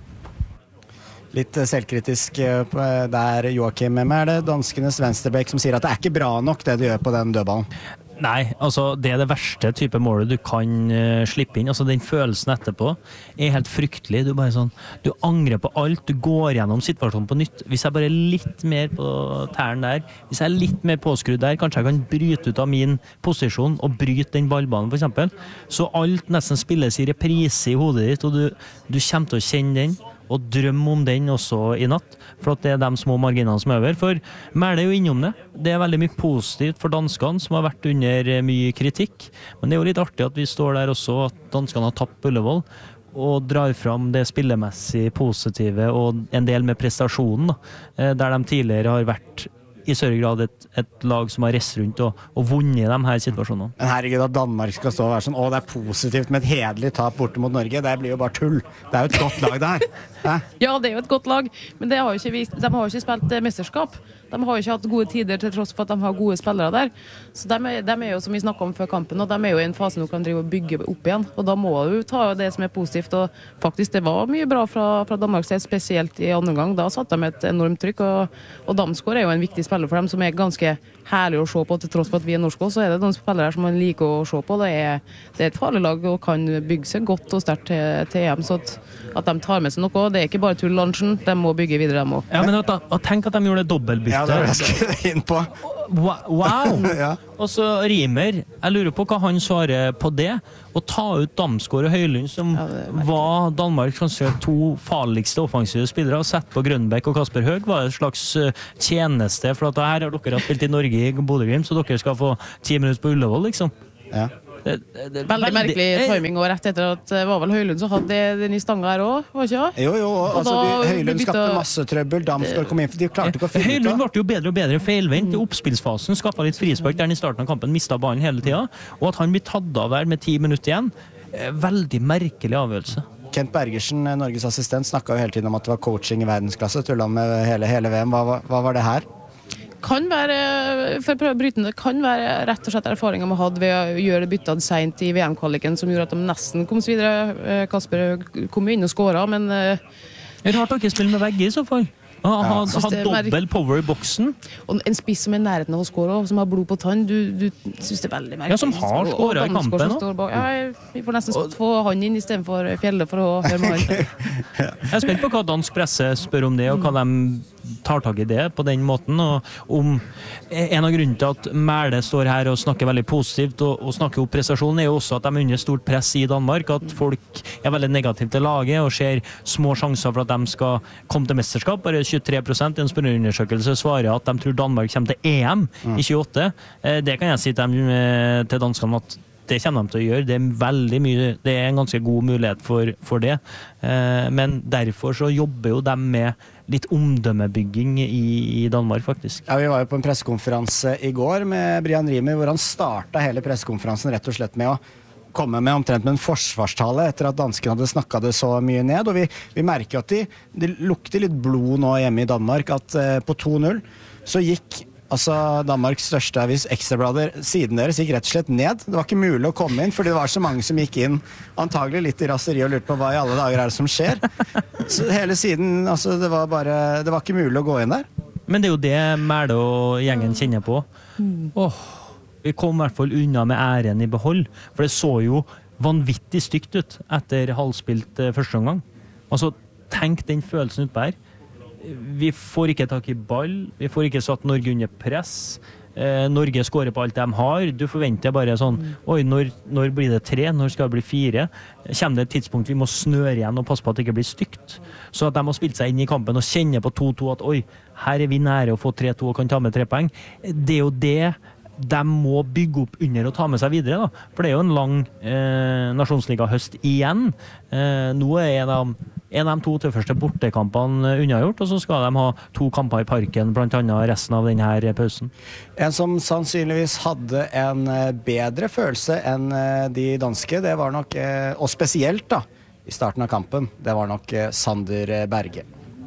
Litt eh, selvkritisk eh, på- eh, der Joakim Mæle, danskenes venstrebekk, som sier at det er ikke bra nok det de gjør på den dødballen. Nei, altså det er det verste type målet du kan uh, slippe inn. Altså den følelsen etterpå er helt fryktelig. Du bare sånn, du angrer på alt, du går gjennom situasjonen på nytt. Hvis jeg bare er litt mer på tæren der, hvis jeg er litt mer påskrudd der, kanskje jeg kan bryte ut av min posisjon og bryte den ballbanen for eksempel. Så alt nesten spilles i reprise i hodet ditt, og du, du kommer til å kjenne den og drømme om den også i natt, for at det er de små marginene som er over. For Mæle er jo innom det. Det er veldig mye positivt for danskene, som har vært under mye kritikk. Men det er jo litt artig at vi står der også, at danskene har tapt Ullevål, og drar fram det spillemessig positive og en del med prestasjonen, da, der de tidligere har vært i større grad et, et lag som har rest rundt og, og vunnet de her situasjonene. Men herregud, at Danmark skal stå og være sånn, å, det er positivt med et hederlig tap borte mot Norge, det blir jo bare tull. Det er jo et godt lag det her. Hæ? Ja, det er jo et godt lag, men det har jo ikke vist, de har jo ikke spilt eh, mesterskap. De har jo ikke hatt gode tider til tross for at de har gode spillere der. Så de er, de er jo, som vi snakket om før kampen, og de er jo i en fase nå kan drive og bygge opp igjen. Og da må du ta det som er positivt, og faktisk det var mye bra fra, fra Danmark, spesielt i andre gang. Da satt de med et enormt trykk, og, og Damsgaard er jo en viktig spiller for dem, som er ganske herlig å se på, til tross for at vi er norske også, så er det noen spillere som man liker å se på. Det er, det er et farlig lag og kan bygge seg godt og sterkt til, til E M, så at, at de tar med seg noe. Det er ikke bare tull-lunsjen, de må bygge videre, de også. Ja, men at, at, tenk at de gjorde det dobbeltbytte. Ja, det er det jeg skulle inn på. Wow! Ja. Og så Rimer, jeg lurer på hva han svarer på det. Å ta ut Damsgaard og Høylund, som Ja, var Danmark kanskje to farligste offensive spillere, og sett på Grønbæk og Kasper Høeg, var et slags uh, tjeneste, for at her har dere spilt i Norge i Bodø-Glimt, så dere skal få ti minutter på Ullevål, liksom. Ja. Det, det, det, Veldig merkelig timing, og rett etter at det var vel Høylund som hadde den i stanga her også, var ikke det? Jo, jo, altså, da de, Høylund bytta- skapte masse trøbbel, Damsgaard kom inn, for de klarte ikke å finne ut Høylund av. ble jo bedre og bedre feilvendt i oppspillsfasen, skapet litt frispark der han i starten av kampen, mistet ballen hele tiden, og at han blir tatt av der med ti minutter igjen, eh, veldig merkelig avgjørelse. Kent Bergersen, Norges assistent, snakket jo hele tiden om at det var coaching i verdensklasse, tullet han med hele, hele V M. Hva, hva, hva var det her? Kan være, for å prøve å bryte det, kan være rett og slett erfaringer man hadde ved å gjøre byttene sent i V M-kvaliken, som gjorde at de nesten kom så videre. Kasper kom inn og skåret, men Det er rart å ikke spille med begge i så fall. Ha, ha, synes ha det er merk- dobbel power i boksen. og en spiss som er i nærheten av å skåre, og som har blod på tann, du, du synes det er veldig merkelig. Ja, som har Og- og skåret i Damsgaard som kampen, står bak. Ja, vi får nesten få han inn i stedet for Fjelle for å høre med han. Jeg er spent på hva dansk presse spør om det, og hva de tar tak i det på den måten. Og om en av grunnene til at Mæle står her og snakker veldig positivt og, og snakker opp prestasjonen, er jo også at de er under stort press i Danmark, at folk er veldig negative til laget og ser små sjanser for at de skal komme til mesterskap. Bare tjuetre prosent i en spørreundersøkelse svarer at de tror Danmark kommer til E M i tjueåtte. Eh, Det kan jeg si til, dem, eh, til danskene at det kommer de til å gjøre. Det er veldig mye, det er en ganske god mulighet for, for det. Eh, men derfor så jobber jo de med litt omdømmebygging i, i Danmark, faktisk. Ja, vi var jo på en pressekonferanse i går med Brian Rimer, hvor han startet hele pressekonferansen rett og slett med å komme med omtrent med en forsvarstale etter at danskene hadde snakket det så mye ned, og vi, vi merker at de, det lukter litt blod nå hjemme i Danmark, at eh, på to null så gikk altså Danmarks største avis, Ekstrablader, siden deres gikk rett og slett ned. Det var ikke mulig å komme inn, fordi det var så mange som gikk inn, antagelig litt i raseri og lurte på hva i alle dager er det som skjer. Så hele siden, altså det var bare, det var ikke mulig å gå inn der. Men det er jo det Mæle og gjengen kjenner på. Åh, vi kom i hvert fall unna med æren i behold, for det så jo vanvittig stygt ut etter halvspilt eh, første omgang. Altså, tenk den følelsen utpå her. Vi får ikke tak i ball, vi får ikke satt Norge under press. Eh, Norge skårer på alt de har. Du forventer bare sånn, oi, når, når blir det tre? Når skal det bli fire? Kommer det et tidspunkt vi må snøre igjen og passe på at det ikke blir stygt? Så at de har spilt seg inn i kampen og kjenner på to to at oi, her er vi nære å få tre to og kan ta med tre poeng. Det er jo det de må bygge opp under og ta med seg videre, da. For det er jo en lang eh, nasjonsliga-høst igjen. Eh, nå er en av, en av de to tøffeste bortekampene unnagjort, og så skal de ha to kamper i parken, blant annet resten av denne pausen. En som sannsynligvis hadde en eh, bedre følelse enn eh, de danske, det var nok, eh, og spesielt da, i starten av kampen, det var nok eh, Sander Berge.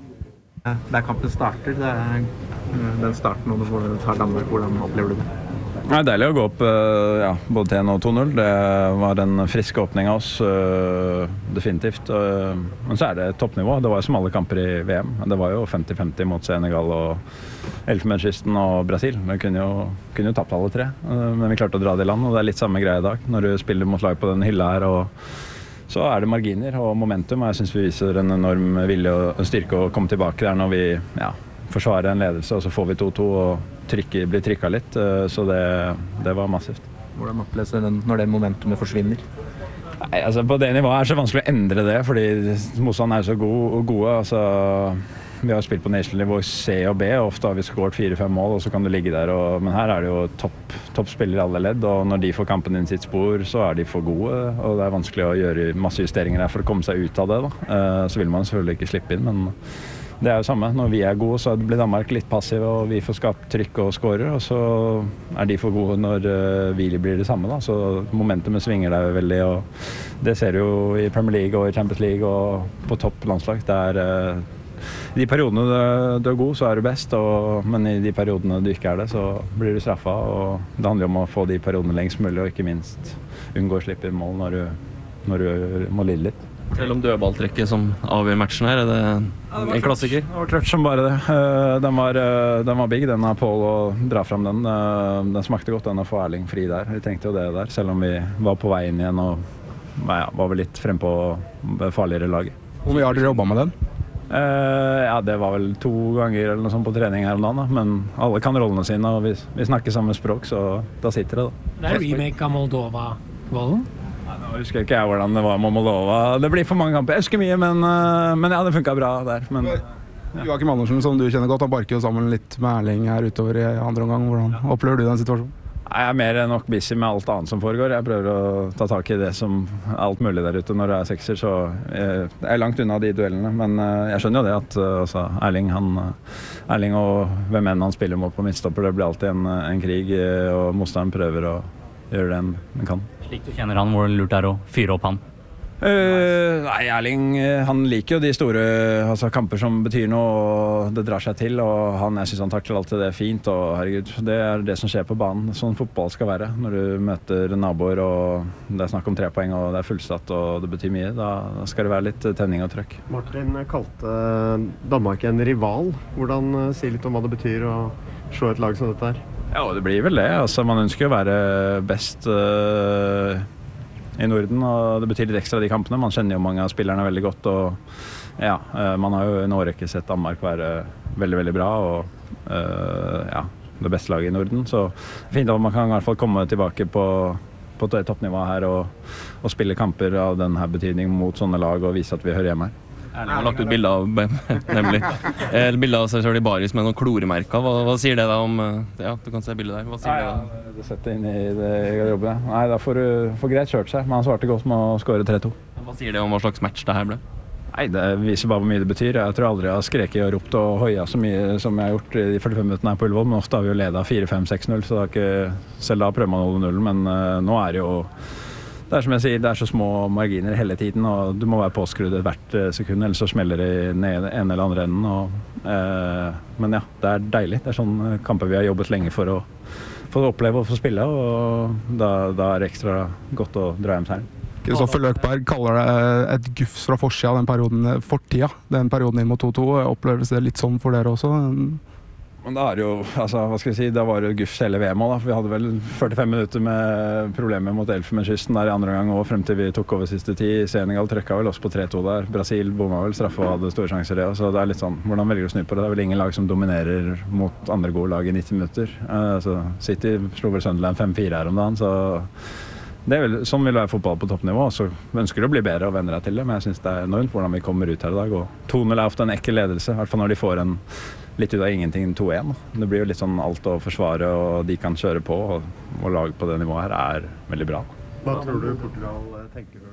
Der kampen starter, det er eh, den starten når du tar Danmark, hvordan opplever du det? Det er deilig å gå opp eh, ja, både til én og to null. Det var en frisk åpning av oss, eh, definitivt. Eh, Men så er det toppnivå. Det var jo som alle kamper i V M. Det var jo femti femti mot Senegal og Elfenbenskysten og Brasil. Vi kunne jo, kunne jo tapt alle tre, eh, men vi klarte å dra det i land. Og det er litt samme greie i dag, når du spiller mot lag på den hylla her. Og så er det marginer og momentum, og jeg synes vi viser en enorm vilje og styrke å komme tilbake der når vi ja, forsvarer en ledelse, og så får vi to to og trykker, blir trykka litt, så det, det var massivt. Hvordan oppleves det når det momentumet forsvinner? Nei, altså på det nivået er det så vanskelig å endre det, fordi motstanden er så god, gode. Altså, vi har spilt på national-nivå C og B, og ofte har vi skåret fire-fem mål, og så kan du ligge der. Og, men her er det jo topp, toppspillere i alle ledd, og når de får kampen inn sitt spor, så er de for gode, og det er vanskelig å gjøre masse justeringer der for å komme seg ut av det. Da. Så vil man selvfølgelig ikke slippe inn, men det er jo samme. Når vi er gode, så blir Danmark litt passive, og vi får skapt trykk og scorer, og så er de for gode når uh, vi blir det samme. Da. Så momentumet svinger der veldig, og det ser du jo i Premier League og i Champions League og på topp landslag. Det er uh, I de periodene du, du er god, så er du best, og, men i de periodene du ikke er det, så blir du straffa, og det handler om å få de periodene lengst mulig, og ikke minst unngå å slippe i mål når du, når du må lide litt. Selv om dødballtrekket som avgjør matchen her, er det en klassiker? Det var klart som bare det. Den var, den var big, den av Paul, å dra frem den. Den smakte godt, den å få Erling fri der. Vi tenkte jo det der, selv om vi var på vei inn igjen og ja, var vel litt frem på farligere laget. Hvor mye har dere jobbet med den? Uh, ja, det var vel to ganger eller noe sånt på trening her om dagen, da. Men alle kan rollene sine, og vi, vi snakker samme språk, så da sitter det da. Det er remake av Moldova-volden? Nå husker ikke jeg hvordan det var med Moldova. Det blir for mange kamper. Jeg husker mye, men, men ja, det funket bra der. Men, ja. Joakim Andersen, som du kjenner godt, han barker jo sammen litt med Erling her utover i andre omgang. Hvordan opplever du den situasjonen? Jeg er mer nok busy med alt annet som foregår. Jeg prøver å ta tak i det som er alt mulig der ute når det er sekser, så jeg er langt unna de duellene. Men jeg skjønner jo det at altså, Erling, han, Erling og hvem enn han spiller mot på midtstopper, det blir alltid en, en krig, og motstanderen prøver å gjøre det en kan. Slik du kjenner han, hvor lurt er å fyre opp han? Uh, nei, Erling han liker jo de store altså, kamper som betyr noe, og det drar seg til, og han, jeg synes han takler alltid det fint, og herregud, det er det som skjer på banen. Sånn fotball skal være. Når du møter naboer, og det er snakk om tre poeng, og det er fullstatt, og det betyr mye, da skal det være litt tenning og trøkk. Martin kalte Danmark en rival. Hvordan sier litt om hva det betyr å slå et lag som dette her? Ja, det blir vel det. Altså, man ønsker å være best uh, i Norden, og det betyr litt ekstra de kampene. Man kjenner jo mange av spillerne veldig godt, og ja, uh, man har jo en årrekke sett Danmark være veldig, veldig bra, og uh, ja, det beste laget i Norden. Så det er fint at man kan i hvert fall komme tilbake på, på toppnivået her og, og spille kamper av denne betydning mot sånne lag og vise at vi hører hjemme her. Erling har lagt ut bilder av nemlig et bilde av seg selv i baris med noen kloremerker. Hva, hva sier det da om ja, du kan se bildet der. Hva sier Nei, det da? Det setter inn i det garderoben. Nei, da får du får greit kjørt seg, men han svarte godt med å skåre tre to. Hva sier det om hva slags match det her ble? Nei, det viser bare hvor mye det betyr. Jeg tror aldri jeg har skreket og ropt og hoia så mye som jeg har gjort i de førtifem minuttene her på Ullevål, men ofte har vi jo ledet fire fem seks null, så det er ikke, selv da prøver man å holde nullen, men uh, nå er det jo Det er som jeg sier, det er så små marginer hele tiden, og du må være påskrudd hvert sekund, ellers så smeller det i den ene eller andre enden. Og, eh, men ja, det er deilig. Det er sånne kamper vi har jobbet lenge for å få oppleve og få spille, og da, da er det ekstra godt å dra hjem seieren. Kristoffer Løkberg kaller det et gufs fra forsida, den perioden, fortida, den perioden inn mot to to. Oppleves det litt sånn for dere også? Men da er det jo, altså, hva skal jeg si, da var det gufs hele V M også, da. Vi hadde vel førtifem minutter med problemer mot Elfenbenskysten der i andre gang, og frem til vi tok over siste tid. Senegal trykket vel oss på tre to der. Brasil bomma vel straffe og hadde store sjanser det, så det er litt sånn, hvordan velger du å snu på det? Det er vel ingen lag som dominerer mot andre gode lag i nitti minutter. Uh, så City slo vel Sunderland fem fire her om dagen, så det er vel, sånn vil det være fotball på toppnivå, så ønsker du å bli bedre og venne deg til det, men jeg synes det er enormt hvordan vi kommer ut her i dag, og to null er ofte en ekkel ledelse, i hvert fall når de får en litt ut av ingenting to én. Det blir jo litt sånn alt å forsvare, og de kan kjøre på, og, og lag på det nivået her er veldig bra. Hva tror du Portugal tenker?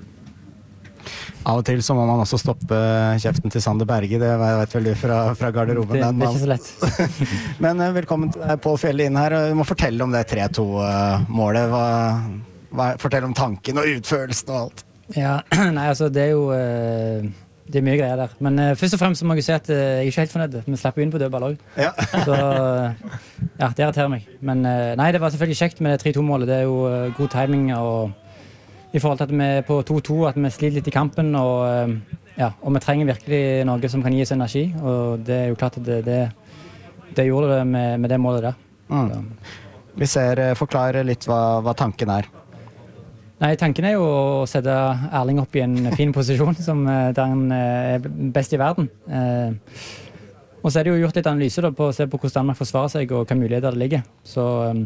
Av og til så må man også stoppe kjeften til Sander Berge, det vet vel du fra, fra garderoben. Det, det er ikke så lett. Men velkommen til deg, Pål Fjelle, inn her. Du må fortelle om det tre to-målet. Hva, hva, fortell om tanken og utførelsen og alt. Ja, nei, altså det er jo uh, det er mye greier der. Men uh, først og fremst så må jeg si at uh, jeg er ikke helt fornøyd. Vi slapper inn på dødball også. Ja. Så uh, ja, det irriterer meg. Men uh, nei, det var selvfølgelig kjekt med det tre to-målet. Det er jo uh, god timing, og i forhold til at vi er på to to, at vi sliter litt i kampen, og, uh, ja, og vi trenger virkelig noe som kan gi oss energi, og det er jo klart at det, det, det gjorde det med, med det målet der. Mm. Vi ser, uh, forklare litt hva, hva tanken er. Nei, tanken er jo å sette Erling opp i en fin posisjon, som, der han er best i verden. Eh, og så er det jo gjort litt analyse da, på å se på hvordan Danmark forsvarer seg, og hvilke muligheter det ligger. Så um,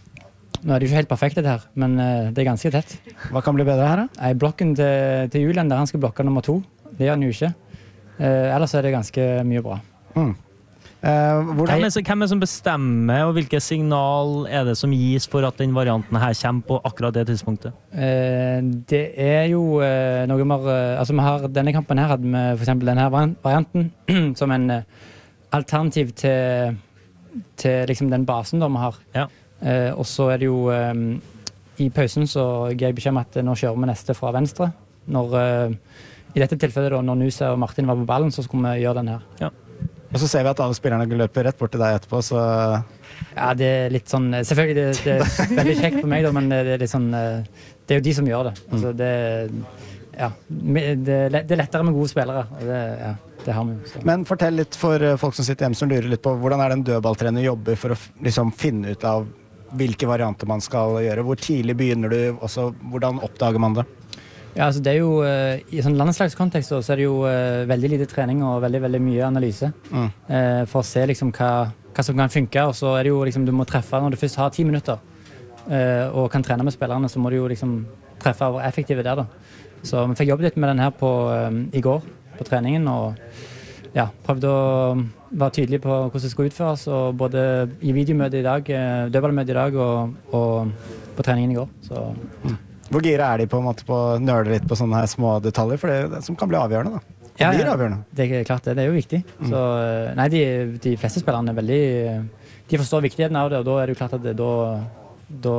nå er det jo ikke helt perfekt dette her, men uh, det er ganske tett. Hva kan bli bedre her da? Nei, blokken til, til Julian, der han skal blokke nummer to, det gjør han jo ikke. Eh, ellers er det ganske mye bra. Mm. Uh, hvem, er det, hvem er det som bestemmer, og hvilke signal er det som gis for at den varianten her kommer på akkurat det tidspunktet? Uh, det er jo uh, noe mer uh, altså vi har, denne kampen her hadde vi for eksempel denne varianten som en uh, alternativ til, til liksom den basen da vi har. Ja. Uh, og så er det jo um, i pausen så gir jeg beskjed om at nå kjører vi neste fra venstre. Når, uh, I dette tilfellet da, når Nuse og Martin var på ballen, så skulle vi gjøre den her. Ja. Og så ser vi at alle spillerne løper rett bort til deg etterpå, så... Ja, det er litt sånn... Selvfølgelig, det, det er veldig kjekt for meg da, men det er litt sånn... Det er jo de som gjør det. Altså, det, ja, det, det er lettere med gode spillere, og det, ja, det har vi jo. Så. Men fortell litt for folk som sitter hjemme som lurer litt på, hvordan er det en dødballtrener jobber for å liksom finne ut av hvilke varianter man skal gjøre? Hvor tidlig begynner du, og så hvordan oppdager man det? Ja, altså det er jo, uh, I sånn landslagskontekst så er det jo uh, veldig lite trening og veldig, veldig mye analyse mm. uh, for å se liksom hva, hva som kan funke, og så er det jo liksom du må treffe når du først har ti minutter uh, og kan trene med spillerne, så må du jo liksom treffe og være effektive der da. Så vi fikk jobbet litt med den her på, um, i går på treningen, og ja, prøvde å være tydelig på hvordan det skulle utføres, og både i videomøte i dag, uh, dødballmøte i dag og, og på treningen i går. Så... Mm. Hvor gira er de på en måte på å nøle litt på sånne her små detaljer, for det er det som kan bli avgjørende da? Det ja, blir avgjørende. Det er klart det, det er jo viktig. Mm. Så, nei, de, de fleste spillerne er veldig, de forstår viktigheten av det, og da er det jo klart at det, da, da,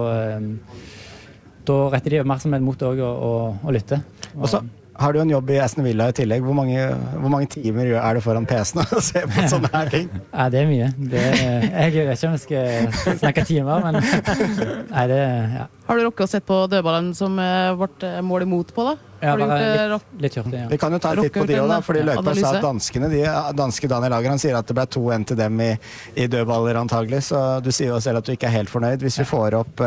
da retter de oppmerksomhet mot det også, og, og, og lytter. Og, og så har du en jobb i Aston Villa i tillegg. Hvor mange, hvor mange timer er det foran P C-en å se på sånne her ting? Ja, det er mye. Det, jeg vet ikke om jeg skal snakke timer, men nei, det, ja. Har du rukket å sett på dødballen som ble mål imot på da? Ja, bare litt, litt gjort det, ja. Vi kan jo ta litt på de også da, fordi Løkberg sa at danskene, de, danske Daniel Lager, han sier at det ble to en til dem i, i dødballer antagelig, så du sier jo selv at du ikke er helt fornøyd. Hvis vi får opp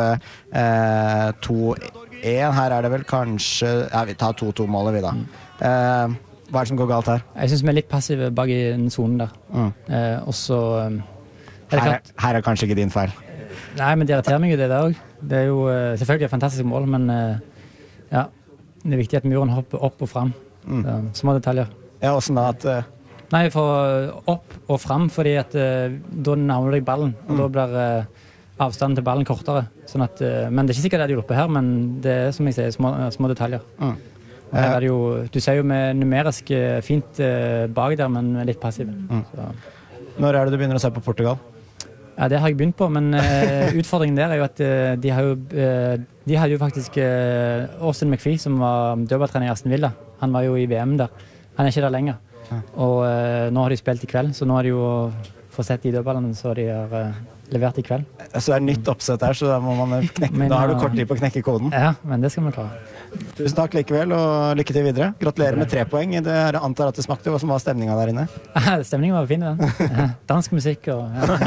eh, to en, her er det vel kanskje, ja, vi tar to to målet vi da. Mm. Eh, hva er det som går galt her? Jeg synes vi er litt passive bak i den zonen der. Mm. Eh, og så... Um, er her, er, her er kanskje ikke din feil. Nei, men det irriterer meg jo det der også. Det er jo selvfølgelig et fantastisk mål, men uh, ja, det er viktig at muren hopper opp og frem. Mm. Så, små detaljer. Ja, hvordan da at... Uh... Nei, for opp og frem, fordi at uh, da nærmer du deg ballen, og mm. da blir uh, avstanden til ballen kortere. Sånn at, uh, men det er ikke sikkert at de er oppe her, men det er som jeg sier, små, små detaljer. Mm. Her er det jo, du ser jo med numerisk uh, fint uh, bak der, men litt passiv. Mm. Så. Når er det du begynner å se på Portugal? Ja, det har jeg begynt på, men uh, utfordringen der er jo at uh, de har jo uh, de hadde jo faktisk uh, Austin McPhee, som var dødballtrener i Aston Villa. Han var jo i V M der. Han er ikke der lenger. Ja. Og uh, nå har de spilt i kveld, så nå har de jo fått sett de dødballene så de har uh, levert i kveld. Så det er nytt oppsett her, så da, må man knekke, men, da har du kort tid på å knekke koden. Ja, men det skal vi klare. Tusen takk likevel, og lykke til videre. Gratulerer med tre poeng. Det er, antar at det smakte. Hva som var stemninga der inne? Stemningen var fin, den. Ja. Dansk musikk og... Ja.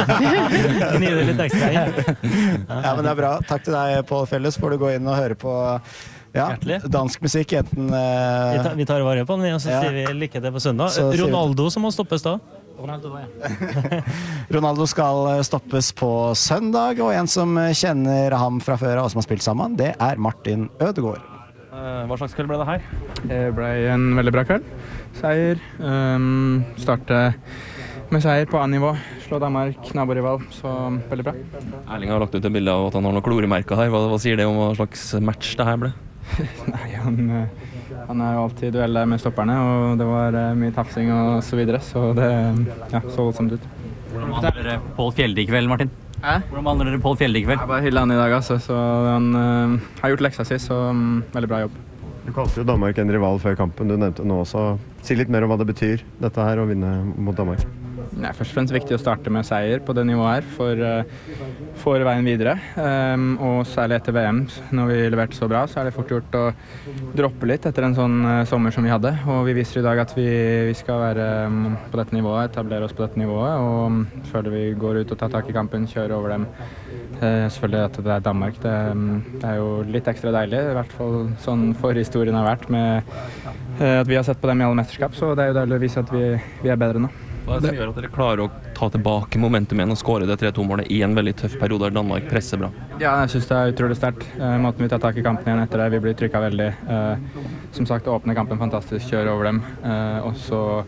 Gnide litt ekstra inn. Ja, men det er bra. Takk til deg, Pål Felles. Får du gå inn og høre på ja, dansk musikk, enten... Uh... Vi, tar, vi tar vare på den, og så ja. sier vi lykke til på søndag. Så Ronaldo som må stoppes da. Ronaldo, ja. Ronaldo skal stoppes på søndag, og en som kjenner ham fra før og som har spilt sammen, det er Martin Ødegaard. Hva slags kveld ble det her? Det ble en veldig bra kveld. Seier. Um, starte med seier på A-nivå. Slå Danmark, naborival, så veldig bra. Erling har lagt ut et bilde av at han har noen kloremerker her. Hva, hva sier det om hva slags match det her ble? Nei, han, han er jo alltid i duell med stopperne, og det var mye tafsing og så videre, så det ja, så voldsomt ut. Hvordan vandrer dere Pål Fjelde i kveld, Martin? Hæ? Hvordan vandrer dere Pål Fjelde i kveld? Jeg bare hyller han i dag, altså, så han uh, har gjort leksa si, så um, veldig bra jobb. Du kalte jo Danmark en rival før kampen, du nevnte nå også. Si litt mer om hva det betyr, dette her, å vinne mot Danmark. Nei, først og fremst viktig å starte med seier på det nivået her for, uh, for veien videre. Um, og særlig etter V M, når vi leverte så bra, så er det fort gjort å droppe litt etter en sånn uh, sommer som vi hadde. Og vi viser i dag at vi, vi skal være um, på dette nivået, etablere oss på dette nivået. Og um, før vi går ut og tar tak i kampen, kjøre over dem. Uh, selvfølgelig at det er Danmark. Det, um, det er jo litt ekstra deilig, i hvert fall sånn forhistorien har vært med uh, at vi har sett på dem i alle mesterskap. Så det er jo deilig å vise at vi, vi er bedre nå. Hva er det som gjør at dere klarer å ta tilbake momentum igjen og skåre det tre to-målet i en veldig tøff periode der Danmark presser bra? Ja, jeg synes det er utrolig sterkt. Uh, måten vi tar tak i kampen igjen etter det, vi blir trykket veldig. Uh, som sagt, åpne kampen fantastisk, kjøre over dem. Uh, og så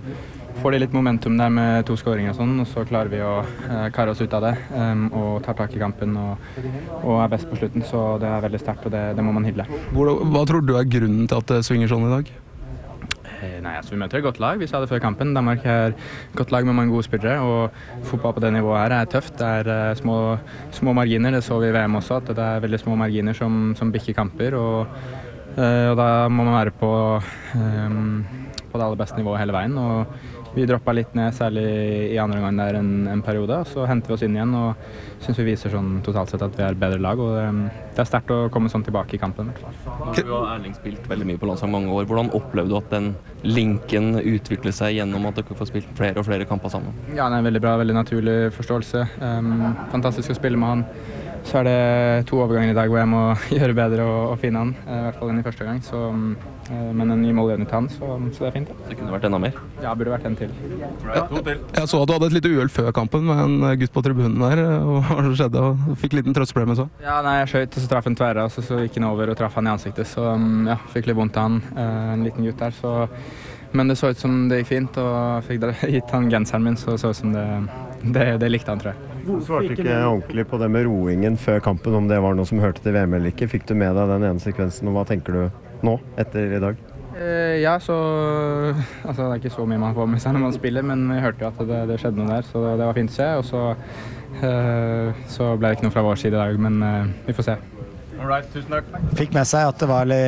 får de litt momentum der med to skåringer og sånn, og så klarer vi å uh, karre oss ut av det um, og tar tak i kampen og, og er best på slutten, så det er veldig sterkt, og det, det må man hylde. Hvor, hva tror du er grunnen til at det svinger sånn i dag? Nei, altså Vi møter et godt lag, vi sa det før kampen. Danmark er et godt lag med mange gode spillere, og fotball på det nivået her er tøft. Det er uh, små, små marginer, det så vi i V M også, at det er veldig små marginer som, som bikker kamper. Og, uh, og da må man være på, um, på det aller beste nivået hele veien. Og vi droppa litt ned, særlig i andre omgang der en, en periode. Og så henter vi oss inn igjen og syns vi viser sånn totalt sett at vi er et bedre lag. Og um, det er sterkt å komme sånn tilbake i kampen. Nå har du og Erling spilt veldig mye på landslag mange år. Hvordan opplevde du at den linken utvikler seg gjennom at dere får spilt flere og flere kamper sammen? Ja, det er veldig bra, veldig naturlig forståelse. Um, fantastisk å spille med han. Så er det to overganger i dag hvor jeg må gjøre bedre og, og finne han, i hvert fall enn i første gang. Så, uh, men en ny målgivning til han, så, så det er fint. Ja. Det kunne vært enda mer? Ja, burde vært en til. Ja, jeg så at du hadde et lite uhell før kampen med en gutt på tribunen der. Hva som skjedde? Og fikk liten trøstpremie så? Ja, nei, jeg skjøt, og så traff han tverra, og så, så gikk han over og traff han i ansiktet. Så um, ja, fikk litt vondt av han, uh, en liten gutt der. Så, men det så ut som det gikk fint, og fikk gitt han genseren min, så det så ut som det, det, det likte han, tror jeg. Du svarte ikke ordentlig på det med roingen før kampen, om det var noe som hørte til V M eller ikke. Fikk du med deg den ene sekvensen, og hva tenker du nå, etter i dag? Eh, ja, så altså, det er ikke så mye man får med seg når man spiller, men vi hørte jo at det, det skjedde noe der, så det var fint å se. Og så, eh, så ble det ikke noe fra vår side i dag, men eh, vi får se. All right, tusen takk. Fikk med seg at det var